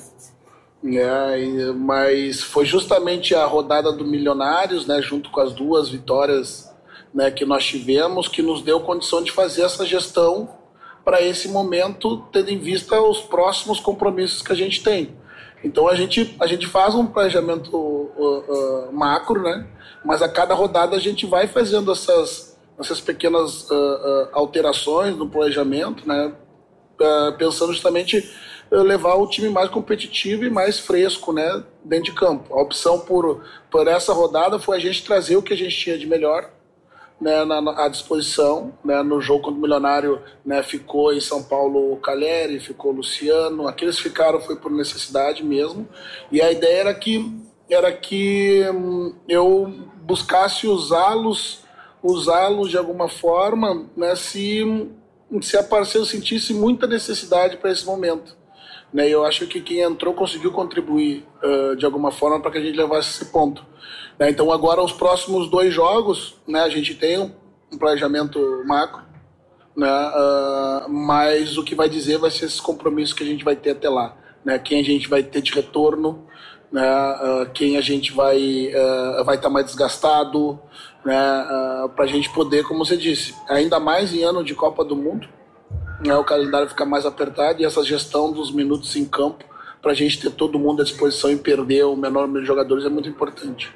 Mas foi justamente a rodada do Milionários, né, junto com as 2 vitórias, né, que nós tivemos, que nos deu condição de fazer essa gestão para esse momento, tendo em vista os próximos compromissos que a gente tem. Então a gente faz um planejamento macro, né, mas a cada rodada a gente vai fazendo essas pequenas alterações no planejamento, né, pensando justamente levar o time mais competitivo e mais fresco, né, dentro de campo. A opção por essa rodada foi a gente trazer o que a gente tinha de melhor, né, à disposição, né, no jogo contra o Milionário, né, ficou em São Paulo o Caleri, ficou o Luciano, aqueles ficaram foi por necessidade mesmo, e a ideia era que eu buscasse usá-los usá-los de alguma forma, né, se a parceiro sentisse muita necessidade para esse momento. Né, eu acho que quem entrou conseguiu contribuir de alguma forma para que a gente levasse esse ponto. Né, então agora os próximos 2 jogos, né, a gente tem um planejamento macro, né, mas o que vai dizer vai ser esses compromissos que a gente vai ter até lá. Né, quem a gente vai ter de retorno, né, quem a gente vai estar mais desgastado, né, para a gente poder, como você disse, ainda mais em ano de Copa do Mundo, né, o calendário fica mais apertado e essa gestão dos minutos em campo para a gente ter todo mundo à disposição e perder o menor número de jogadores é muito importante.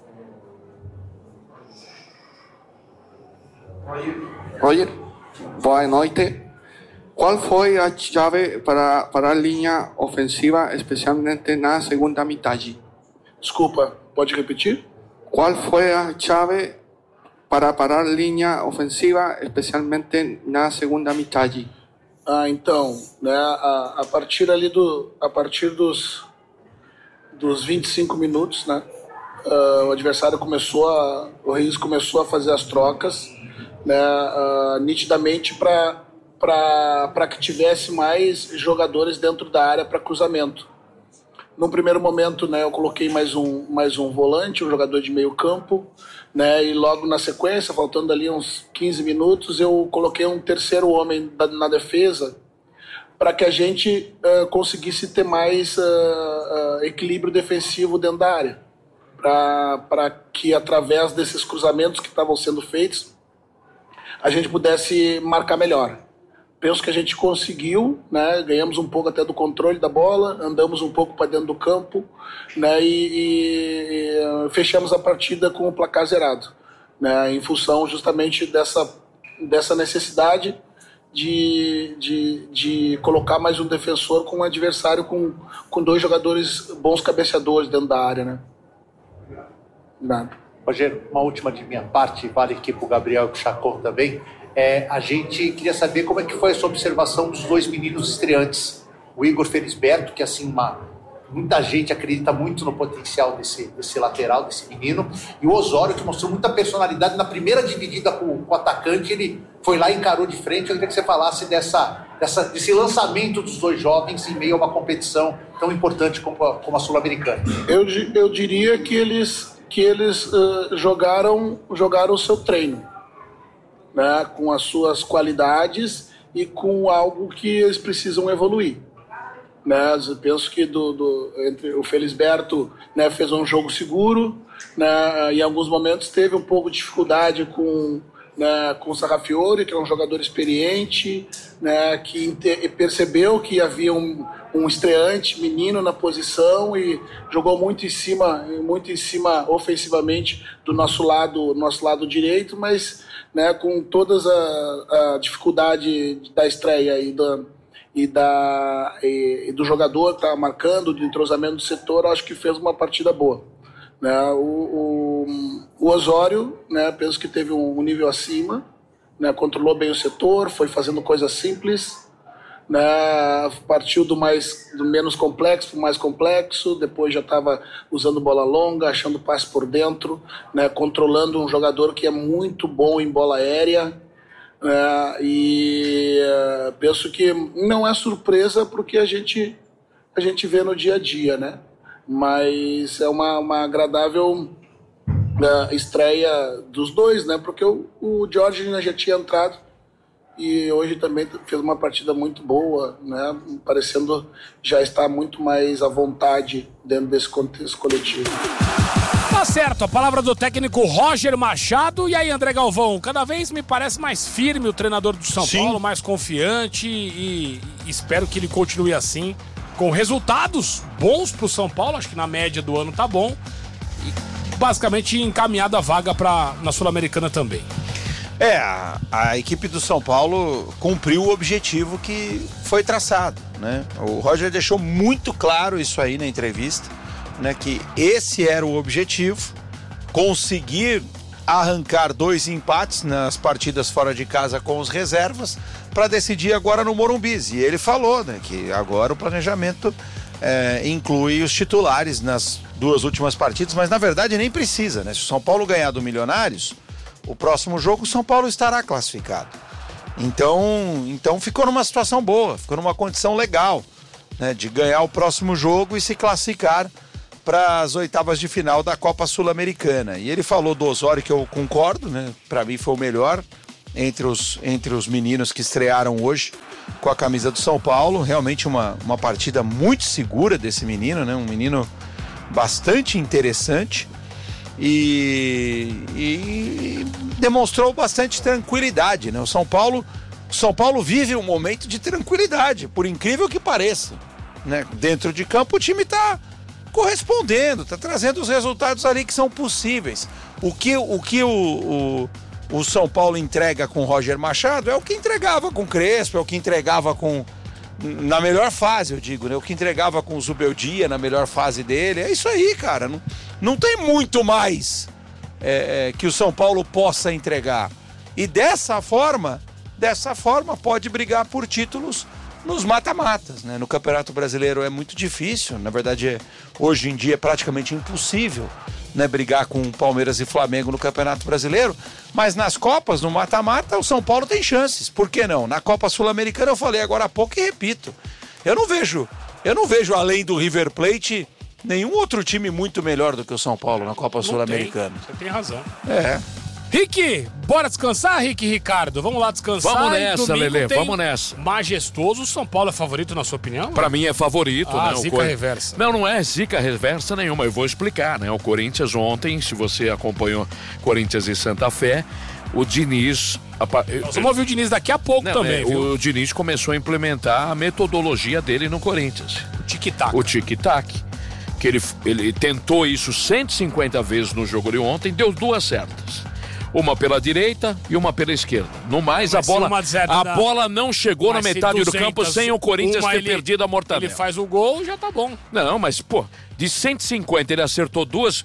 Roger, boa noite. Qual foi a chave para a linha ofensiva, especialmente na segunda metade? Desculpa, pode repetir? Qual foi a chave para parar a linha ofensiva, especialmente na segunda metade? Então, né, a partir dos 25 minutos, né, o adversário o Reis começou a fazer as trocas, né, nitidamente para que tivesse mais jogadores dentro da área para cruzamento. Num primeiro momento, né, eu coloquei mais um volante, um jogador de meio campo, né, e logo na sequência, faltando ali uns 15 minutos, eu coloquei um terceiro homem na defesa para que a gente conseguisse ter mais equilíbrio defensivo dentro da área, para que através desses cruzamentos que estavam sendo feitos, a gente pudesse marcar melhor. Penso que a gente conseguiu, né? Ganhamos um pouco até do controle da bola, andamos um pouco para dentro do campo, né? E fechamos a partida com o placar zerado, né? Em função justamente dessa necessidade de colocar mais um defensor com um adversário com 2 jogadores bons cabeceadores dentro da área, né? Nada. Rogério, uma última de minha parte, vale aqui para o Gabriel e para o Chacon também. A gente queria saber como é que foi a sua observação dos 2 meninos estreantes. O Igor Felisberto, que assim, muita gente acredita muito no potencial desse lateral, desse menino. E o Osório, que mostrou muita personalidade na primeira dividida com o atacante. Ele foi lá e encarou de frente. Eu queria que você falasse desse lançamento dos 2 jovens em meio a uma competição tão importante como a Sul-Americana. Eu diria que eles jogaram o seu treino, né, com as suas qualidades e com algo que eles precisam evoluir. Né, eu penso que entre o Felisberto, né, fez um jogo seguro, né, em alguns momentos teve um pouco de dificuldade com o Sarrafiore, que é um jogador experiente, né, que percebeu que havia um estreante menino na posição e jogou muito em cima ofensivamente do nosso lado direito, mas, né, com toda a dificuldade da estreia e do jogador que estava marcando, do entrosamento do setor, acho que fez uma partida boa. Né, o Osório, né, penso que teve um nível acima, né, controlou bem o setor, foi fazendo coisas simples, né, partiu do menos complexo para o mais complexo, depois já estava usando bola longa, achando passe por dentro, né, controlando um jogador que é muito bom em bola aérea, e penso que não é surpresa porque a gente vê no dia a dia, né? Mas é uma agradável estreia dos 2, né? Porque o Jorge já tinha entrado e hoje também fez uma partida muito boa, né? Parecendo já estar muito mais à vontade dentro desse contexto coletivo. Tá certo, a palavra do técnico Roger Machado. E aí, André Galvão, cada vez me parece mais firme o treinador do São Paulo, mais confiante, e espero que ele continue assim, com resultados bons pro São Paulo. Acho que na média do ano tá bom, e basicamente encaminhada a vaga na Sul-Americana também. A equipe do São Paulo cumpriu o objetivo que foi traçado, né? O Roger deixou muito claro isso aí na entrevista, né, que esse era o objetivo, conseguir arrancar 2 empates nas partidas fora de casa com os reservas para decidir agora no Morumbi. E ele falou, né, que agora o planejamento inclui os titulares nas 2 últimas partidas, mas na verdade nem precisa, né? Se o São Paulo ganhar do Milionários, o próximo jogo, o São Paulo estará classificado. Então ficou numa situação boa, ficou numa condição legal, né, de ganhar o próximo jogo e se classificar para as oitavas de final da Copa Sul-Americana. E ele falou do Osório, que eu concordo, né? Para mim foi o melhor entre os meninos que estrearam hoje com a camisa do São Paulo. Realmente uma partida muito segura desse menino, né? Um menino bastante interessante e demonstrou bastante tranquilidade, né? O São Paulo vive um momento de tranquilidade, por incrível que pareça, né? Dentro de campo o time está correspondendo, está trazendo os resultados ali que são possíveis. O que o São Paulo entrega com o Roger Machado é o que entregava com o Crespo, é o que entregava na melhor fase, eu digo, né? O que entregava com o Zubeldia na melhor fase dele. É isso aí, cara. Não tem muito mais que o São Paulo possa entregar. E dessa forma pode brigar por títulos nos mata-matas, né? No Campeonato Brasileiro é muito difícil, na verdade hoje em dia é praticamente impossível, né, brigar com Palmeiras e Flamengo no Campeonato Brasileiro, mas nas Copas, no mata-mata, o São Paulo tem chances, por que não? Na Copa Sul-Americana eu falei agora há pouco e repito, eu não vejo além do River Plate nenhum outro time muito melhor do que o São Paulo na Copa Sul-Americana. Você tem razão. Rick, bora descansar, Rick e Ricardo? Vamos lá descansar. Vamos nessa, Lelê, vamos nessa. Majestoso, o São Paulo é favorito na sua opinião? Pra mim é favorito, né? Zica reversa. Não é zica reversa nenhuma, eu vou explicar, né? O Corinthians ontem, se você acompanhou Corinthians e Santa Fé, o Diniz... Nós vamos ouvir o Diniz daqui a pouco também, viu? O Diniz começou a implementar a metodologia dele no Corinthians. O tic-tac. Que ele tentou isso 150 vezes no jogo de ontem, deu 2 certas. Uma pela direita e uma pela esquerda. No mais, a bola não chegou na metade do campo sem o Corinthians ter perdido a mortadela. Ele faz o gol, já tá bom. Não, mas, pô, de 150 ele acertou 2,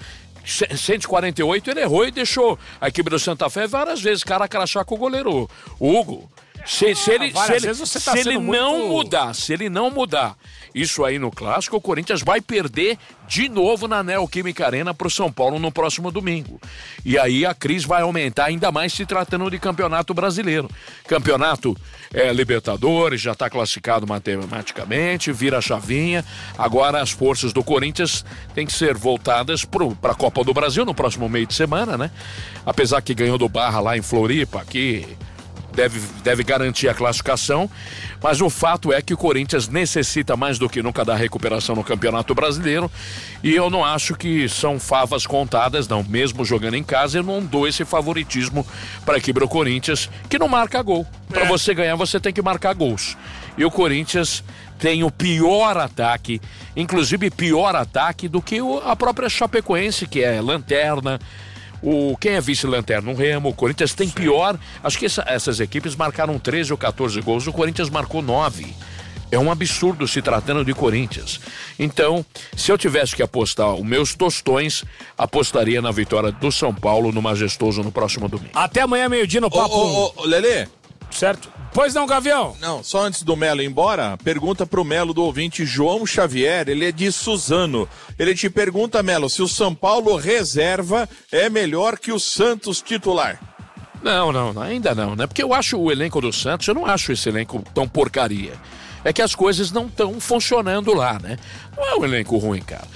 148 ele errou e deixou a equipe do Santa Fé várias vezes cara a crachar com o goleiro Hugo. Se ele não mudar isso aí no Clássico, o Corinthians vai perder de novo na Neoquímica Arena pro São Paulo no próximo domingo. E aí a crise vai aumentar ainda mais se tratando de Campeonato Brasileiro. Campeonato Libertadores, já está classificado matematicamente, vira a chavinha. Agora as forças do Corinthians têm que ser voltadas para a Copa do Brasil no próximo meio de semana, né? Apesar que ganhou do Barra lá em Floripa, aqui... Deve garantir a classificação, mas o fato é que o Corinthians necessita mais do que nunca da recuperação no Campeonato Brasileiro, e eu não acho que são favas contadas, não. Mesmo jogando em casa, eu não dou esse favoritismo para a equipe do Corinthians, que não marca gol. Para você ganhar, você tem que marcar gols. E o Corinthians tem o pior ataque, inclusive pior ataque do que a própria Chapecoense, que é lanterna. Quem é vice-lanterna? O Remo. O Corinthians tem pior. Acho que essas equipes marcaram 13 ou 14 gols. O Corinthians marcou 9. É um absurdo se tratando de Corinthians. Então, se eu tivesse que apostar os meus tostões, apostaria na vitória do São Paulo no Majestoso no próximo domingo. Até amanhã, meio-dia, no Papo. Lelê. Certo. Pois não, Gavião? Não, só antes do Melo ir embora, pergunta pro Melo do ouvinte João Xavier, ele é de Suzano. Ele te pergunta, Melo, se o São Paulo reserva é melhor que o Santos titular. Não, ainda não, né? Porque eu acho o elenco do Santos, eu não acho esse elenco tão porcaria. É que as coisas não estão funcionando lá, né? Não é um elenco ruim, cara.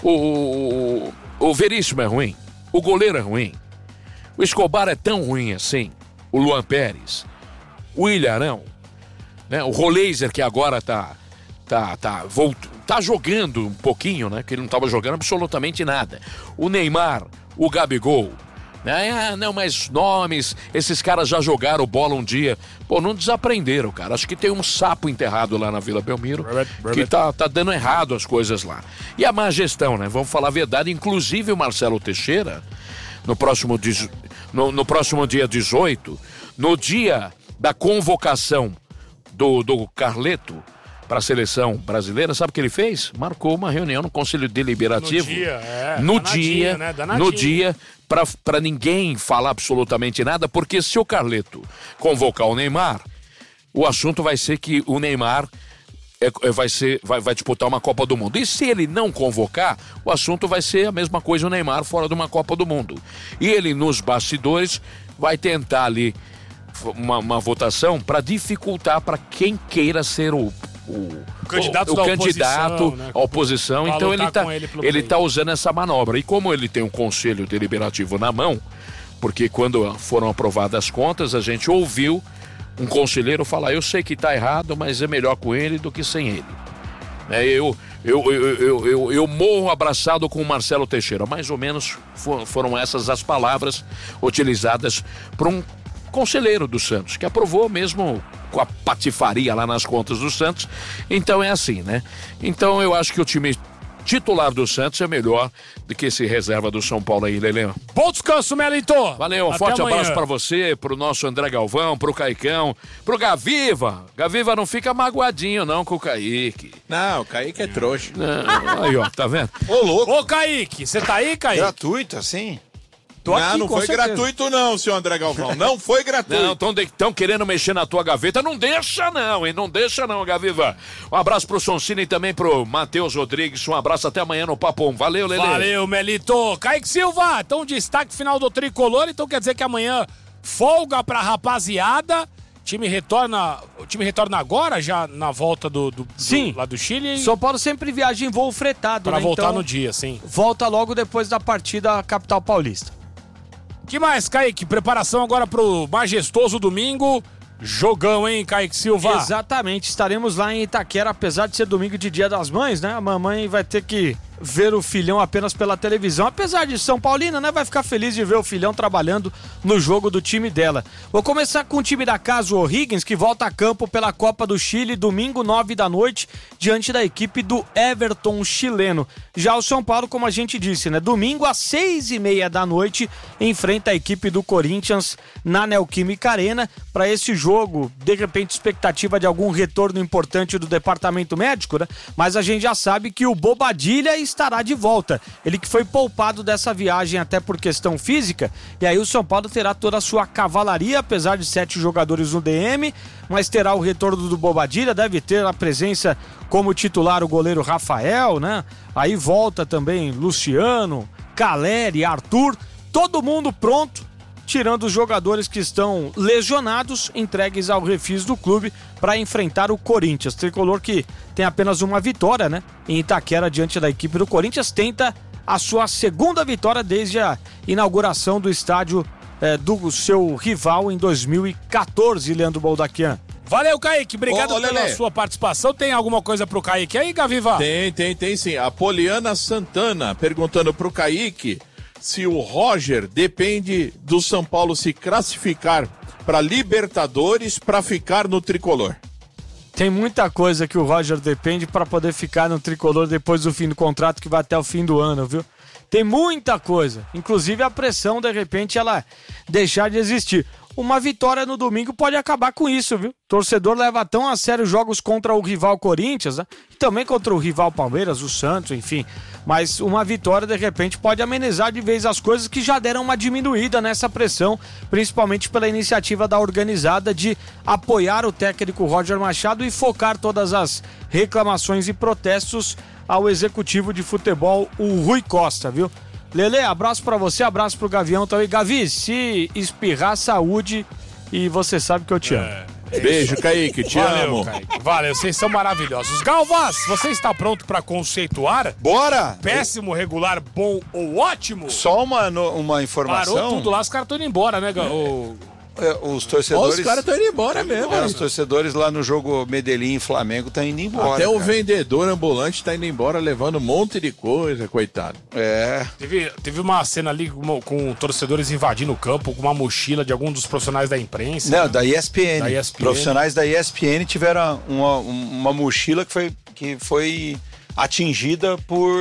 O Veríssimo é ruim, o goleiro é ruim, o Escobar é tão ruim assim, o Luan Pérez... O Ilharão, né? O Roleiser, que agora tá jogando um pouquinho, né? Que ele não estava jogando absolutamente nada. O Neymar, o Gabigol, né? Não, mas nomes, esses caras já jogaram bola um dia. Pô, não desaprenderam, cara. Acho que tem um sapo enterrado lá na Vila Belmiro que tá dando errado as coisas lá. E a má gestão, né? Vamos falar a verdade. Inclusive o Marcelo Teixeira, no próximo dia 18, no dia da convocação do Carleto para a seleção brasileira, sabe o que ele fez? Marcou uma reunião no Conselho Deliberativo. No dia, para ninguém falar absolutamente nada, porque se o Carleto convocar o Neymar, o assunto vai ser que o Neymar vai disputar uma Copa do Mundo. E se ele não convocar, o assunto vai ser a mesma coisa, o Neymar fora de uma Copa do Mundo. E ele, nos bastidores, vai tentar ali uma votação para dificultar para quem queira ser o candidato à oposição. Então ele tá usando essa manobra. E como ele tem um conselho deliberativo na mão, porque quando foram aprovadas as contas, a gente ouviu um conselheiro falar: eu sei que tá errado, mas é melhor com ele do que sem ele. Eu morro abraçado com o Marcelo Teixeira. Mais ou menos foram essas as palavras utilizadas por um conselheiro do Santos, que aprovou mesmo com a patifaria lá nas contas do Santos. Então é assim, né? Então eu acho que o time titular do Santos é melhor do que esse reserva do São Paulo aí, Lelê. Bom descanso, Melito. Valeu, um forte abraço pra você, pro nosso André Galvão, pro Caicão, pro Gaviva. Gaviva não fica magoadinho não com o Kaique. Não, o Kaique é trouxa. Não, aí, ó, tá vendo? Ô, louco. Ô, Kaique, você tá aí, Kaique? Gratuito, assim? Não foi gratuito não, senhor André Galvão. Não foi gratuito. Não, estão querendo mexer na tua gaveta. Não deixa não, hein? Não deixa não, Gaviva. Um abraço pro Sonsini e também pro Matheus Rodrigues. Um abraço até amanhã no Papo 1. Valeu, Lelê. Valeu, Melito. Kaique Silva, então destaque final do Tricolor. Então quer dizer que amanhã folga pra rapaziada. O time retorna agora, já na volta lá do Chile? São Paulo sempre viaja em voo fretado, pra né? voltar então, no dia, sim. Volta logo depois da partida à capital paulista. Que mais, Kaique? Preparação agora pro majestoso domingo. Jogão, hein, Kaique Silva? Exatamente, estaremos lá em Itaquera, apesar de ser domingo de Dia das Mães, né? A mamãe vai ter que ver o filhão apenas pela televisão, apesar de São Paulina, né? Vai ficar feliz de ver o filhão trabalhando no jogo do time dela. Vou começar com o time da casa, o O'Higgins, que volta a campo pela Copa do Chile, domingo 9 da noite, diante da equipe do Everton chileno. Já o São Paulo, como a gente disse, né? Domingo às 6:30 da noite, enfrenta a equipe do Corinthians na Neoquímica Arena. Para esse jogo, de repente, expectativa de algum retorno importante do departamento médico, né? Mas a gente já sabe que o Bobadilha estará de volta. Ele que foi poupado dessa viagem até por questão física, e aí o São Paulo terá toda a sua cavalaria, apesar de 7 jogadores no DM, mas terá o retorno do Bobadilha, deve ter a presença como titular o goleiro Rafael, né? Aí volta também Luciano, Caleri, Arthur, todo mundo pronto, tirando os jogadores que estão lesionados, entregues ao refis do clube para enfrentar o Corinthians. Tricolor que tem apenas uma vitória, né? Em Itaquera, diante da equipe do Corinthians, tenta a sua segunda vitória desde a inauguração do estádio do seu rival em 2014, Leandro Boldaquian. Valeu, Kaique. Obrigado pela sua participação. Tem alguma coisa pro Kaique aí, Gaviva? Tem sim. A Poliana Santana perguntando pro Kaique se o Roger depende do São Paulo se classificar para Libertadores para ficar no Tricolor. Tem muita coisa que o Roger depende para poder ficar no Tricolor depois do fim do contrato, que vai até o fim do ano, viu? Tem muita coisa, inclusive a pressão, de repente, ela deixar de existir. Uma vitória no domingo pode acabar com isso, viu? O torcedor leva tão a sério jogos contra o rival Corinthians, né? E também contra o rival Palmeiras, o Santos, enfim. Mas uma vitória, de repente, pode amenizar de vez as coisas que já deram uma diminuída nessa pressão, principalmente pela iniciativa da organizada de apoiar o técnico Roger Machado e focar todas as reclamações e protestos ao executivo de futebol, o Rui Costa, viu? Lelê, abraço pra você, abraço pro Gavião também. Gavi, se espirrar, saúde, e você sabe que eu te amo. Beijo, Kaique, te amo. Kaique. Valeu, vocês são maravilhosos. Galvas, você está pronto pra conceituar? Bora! Péssimo, regular, bom ou ótimo? Só uma informação. Parou tudo lá, os caras estão indo embora, né, os torcedores. Os caras estão indo embora mesmo. Os torcedores lá no jogo Medellín e Flamengo estão indo embora. Até o vendedor ambulante está indo embora levando um monte de coisa, coitado. Teve uma cena ali com torcedores invadindo o campo com uma mochila de algum dos profissionais da imprensa. Não, da ESPN. Profissionais da ESPN tiveram uma mochila que foi atingida por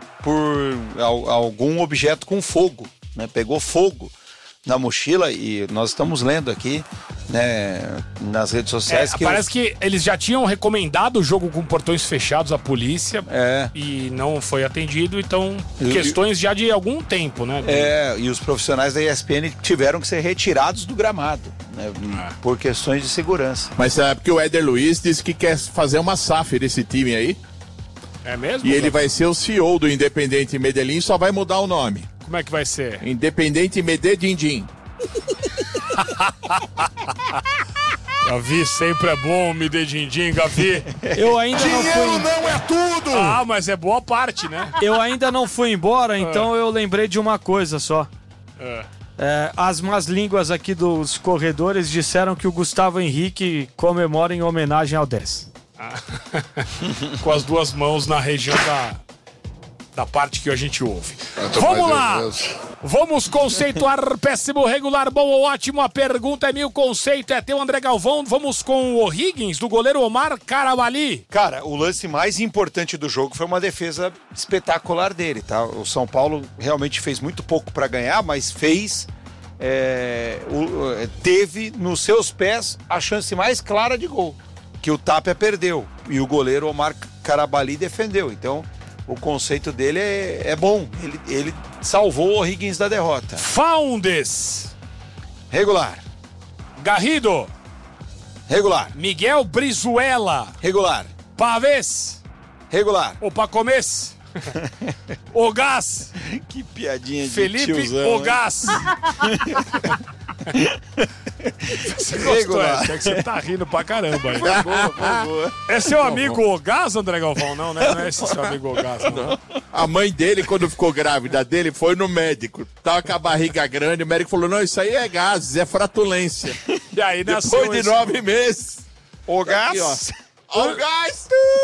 algum objeto com fogo, né? Pegou fogo na mochila, e nós estamos lendo aqui, né, nas redes sociais que parece que eles já tinham recomendado o jogo com portões fechados à polícia e não foi atendido, então questões já de algum tempo, né? E os profissionais da ESPN tiveram que ser retirados do gramado, né, por questões de segurança. Mas sabe que o Éder Luiz disse que quer fazer uma SAF desse time aí? É mesmo? E ele vai ser o CEO do Independente Medellín, só vai mudar o nome. Como é que vai ser? Independente Medellín. Gavi, sempre é bom, me dê din-din, Gavi. Eu ainda não fui... Dinheiro não é tudo! Ah, mas é boa parte, né? Eu ainda não fui embora, então eu lembrei de uma coisa só. As más línguas aqui dos corredores disseram que o Gustavo Henrique comemora em homenagem ao 10. Com as duas mãos na região da parte que a gente ouve. Vamos lá! Vamos conceituar péssimo, regular, bom ou ótimo. A pergunta é o conceito é teu, André Galvão. Vamos com o O'Higgins, do goleiro Omar Carabalí. Cara, o lance mais importante do jogo foi uma defesa espetacular dele, tá? O São Paulo realmente fez muito pouco para ganhar, mas fez... teve nos seus pés a chance mais clara de gol, que o Tapia perdeu. E o goleiro Omar Carabalí defendeu. Então... o conceito dele é bom. Ele salvou o O'Higgins da derrota. Faundes. Regular. Garrido. Regular. Miguel Brizuela. Regular. Pavês. Regular. O Pacomês. O Gás. Que piadinha de Felipe tiozão, O Gás. Você gostou? É que você tá rindo pra caramba aí. Foi boa. É seu amigo O Gás, André Galvão? Não, né? Não é esse seu amigo O Gás, não. A mãe dele, quando ficou grávida dele, foi no médico. Tava com a barriga grande, o médico falou, não, isso aí é gases, é fratulência. E aí nasceu depois de 9 meses. O Gás. O Gás.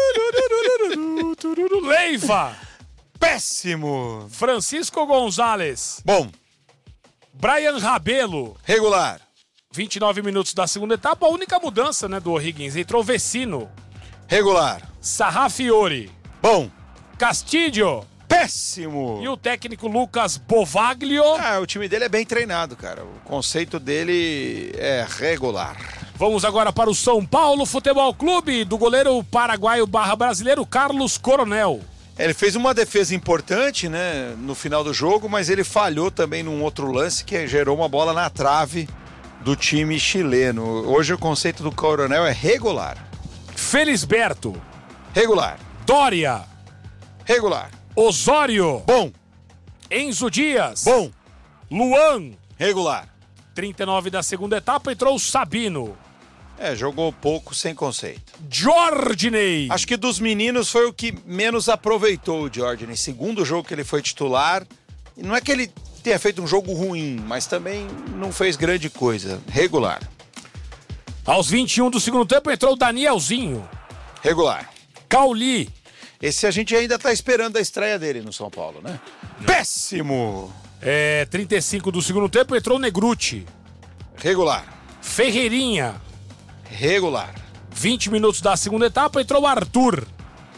Leiva. Péssimo. Francisco Gonzalez. Bom. Brian Rabelo. Regular. 29 minutos da segunda etapa. A única mudança, né, do O'Higgins. Entrou Vecino. Regular. Sarrafiore. Bom. Castilho. Péssimo. E o técnico Lucas Bovaglio. O time dele é bem treinado, cara. O conceito dele é regular. Vamos agora para o São Paulo Futebol Clube, do goleiro paraguaio /brasileiro Carlos Coronel. Ele fez uma defesa importante, né, no final do jogo, mas ele falhou também num outro lance que gerou uma bola na trave do time chileno. Hoje o conceito do Coronel é regular. Felisberto. Regular. Dória. Regular. Osório. Bom. Enzo Dias. Bom. Luan. Regular. 39 da segunda etapa, entrou o Sabino. Jogou pouco, sem conceito. Jordinei. Acho que dos meninos foi o que menos aproveitou o Jordinei. Segundo jogo que ele foi titular. Não é que ele tenha feito um jogo ruim, mas também não fez grande coisa. Regular. Aos 21 do segundo tempo entrou o Danielzinho. Regular. Cauli. Esse a gente ainda tá esperando a estreia dele no São Paulo, né? Péssimo! 35 do segundo tempo entrou o Negruti. Regular. Ferreirinha. Regular. 20 minutos da segunda etapa entrou o Arthur.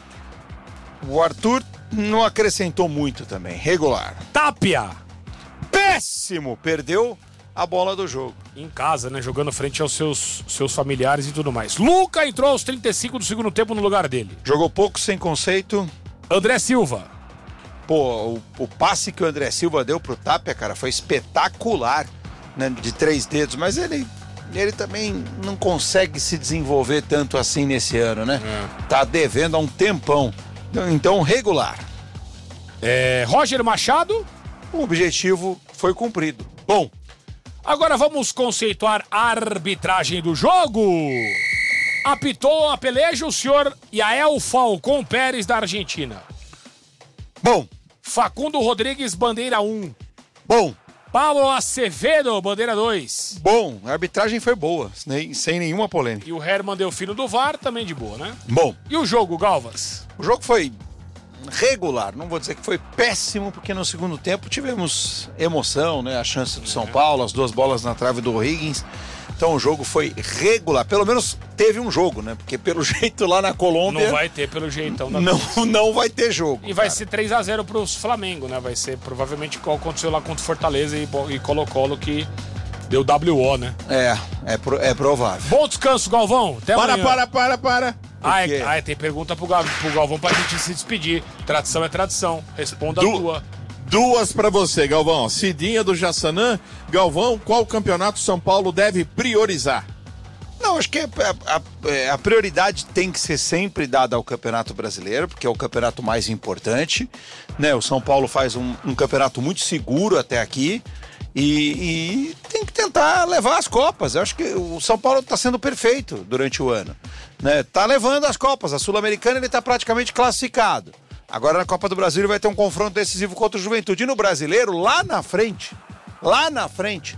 O Arthur não acrescentou muito também. Regular. Tapia. Péssimo! Perdeu a bola do jogo. Em casa, né? Jogando frente aos seus familiares e tudo mais. Luca entrou aos 35 do segundo tempo no lugar dele. Jogou pouco, sem conceito. André Silva. Pô, o passe que o André Silva deu pro Tapia, cara, foi espetacular, né? De 3 dedos, mas ele também não consegue se desenvolver tanto assim nesse ano, né? Tá devendo há um tempão. Então, regular. Roger Machado. O objetivo foi cumprido. Bom. Agora vamos conceituar a arbitragem do jogo. Apitou a peleja o senhor Yael Falcon Pérez, da Argentina. Bom. Facundo Rodrigues, bandeira 1. Bom. Paulo Acevedo, bandeira 2. Bom, a arbitragem foi boa, sem nenhuma polêmica. E o Herman Delfino do VAR, também de boa, né? Bom. E o jogo, Galvas? O jogo foi regular, não vou dizer que foi péssimo, porque no segundo tempo tivemos emoção, né? A chance do São Paulo, as 2 bolas na trave do O'Higgins. Então o jogo foi regular, pelo menos teve um jogo, né? Porque pelo jeito lá na Colômbia... Não vai ter pelo jeitão da não vai ter jogo. E vai ser 3-0 pros Flamengo, né? Vai ser provavelmente igual aconteceu lá contra o Fortaleza e Colo-Colo, que deu WO, né? É provável. Bom descanso, Galvão. Até amanhã. Para. Tem pergunta pro Galvão pra gente se despedir. Tradição é tradição. Responda a tua. 2 pra você, Galvão. Cidinha do Jaçanã. Galvão, qual campeonato São Paulo deve priorizar? Não, acho que a prioridade tem que ser sempre dada ao Campeonato Brasileiro, porque é o campeonato mais importante, né? O São Paulo faz um campeonato muito seguro até aqui E tem que tentar levar as Copas. Eu acho que o São Paulo está sendo perfeito durante o ano, né? Tá levando as Copas. A Sul-Americana ele está praticamente classificado. Agora na Copa do Brasil ele vai ter um confronto decisivo contra o Juventude. E no Brasileiro, lá na frente,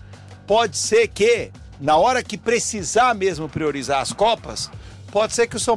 pode ser que, na hora que precisar mesmo priorizar as Copas, pode ser que o São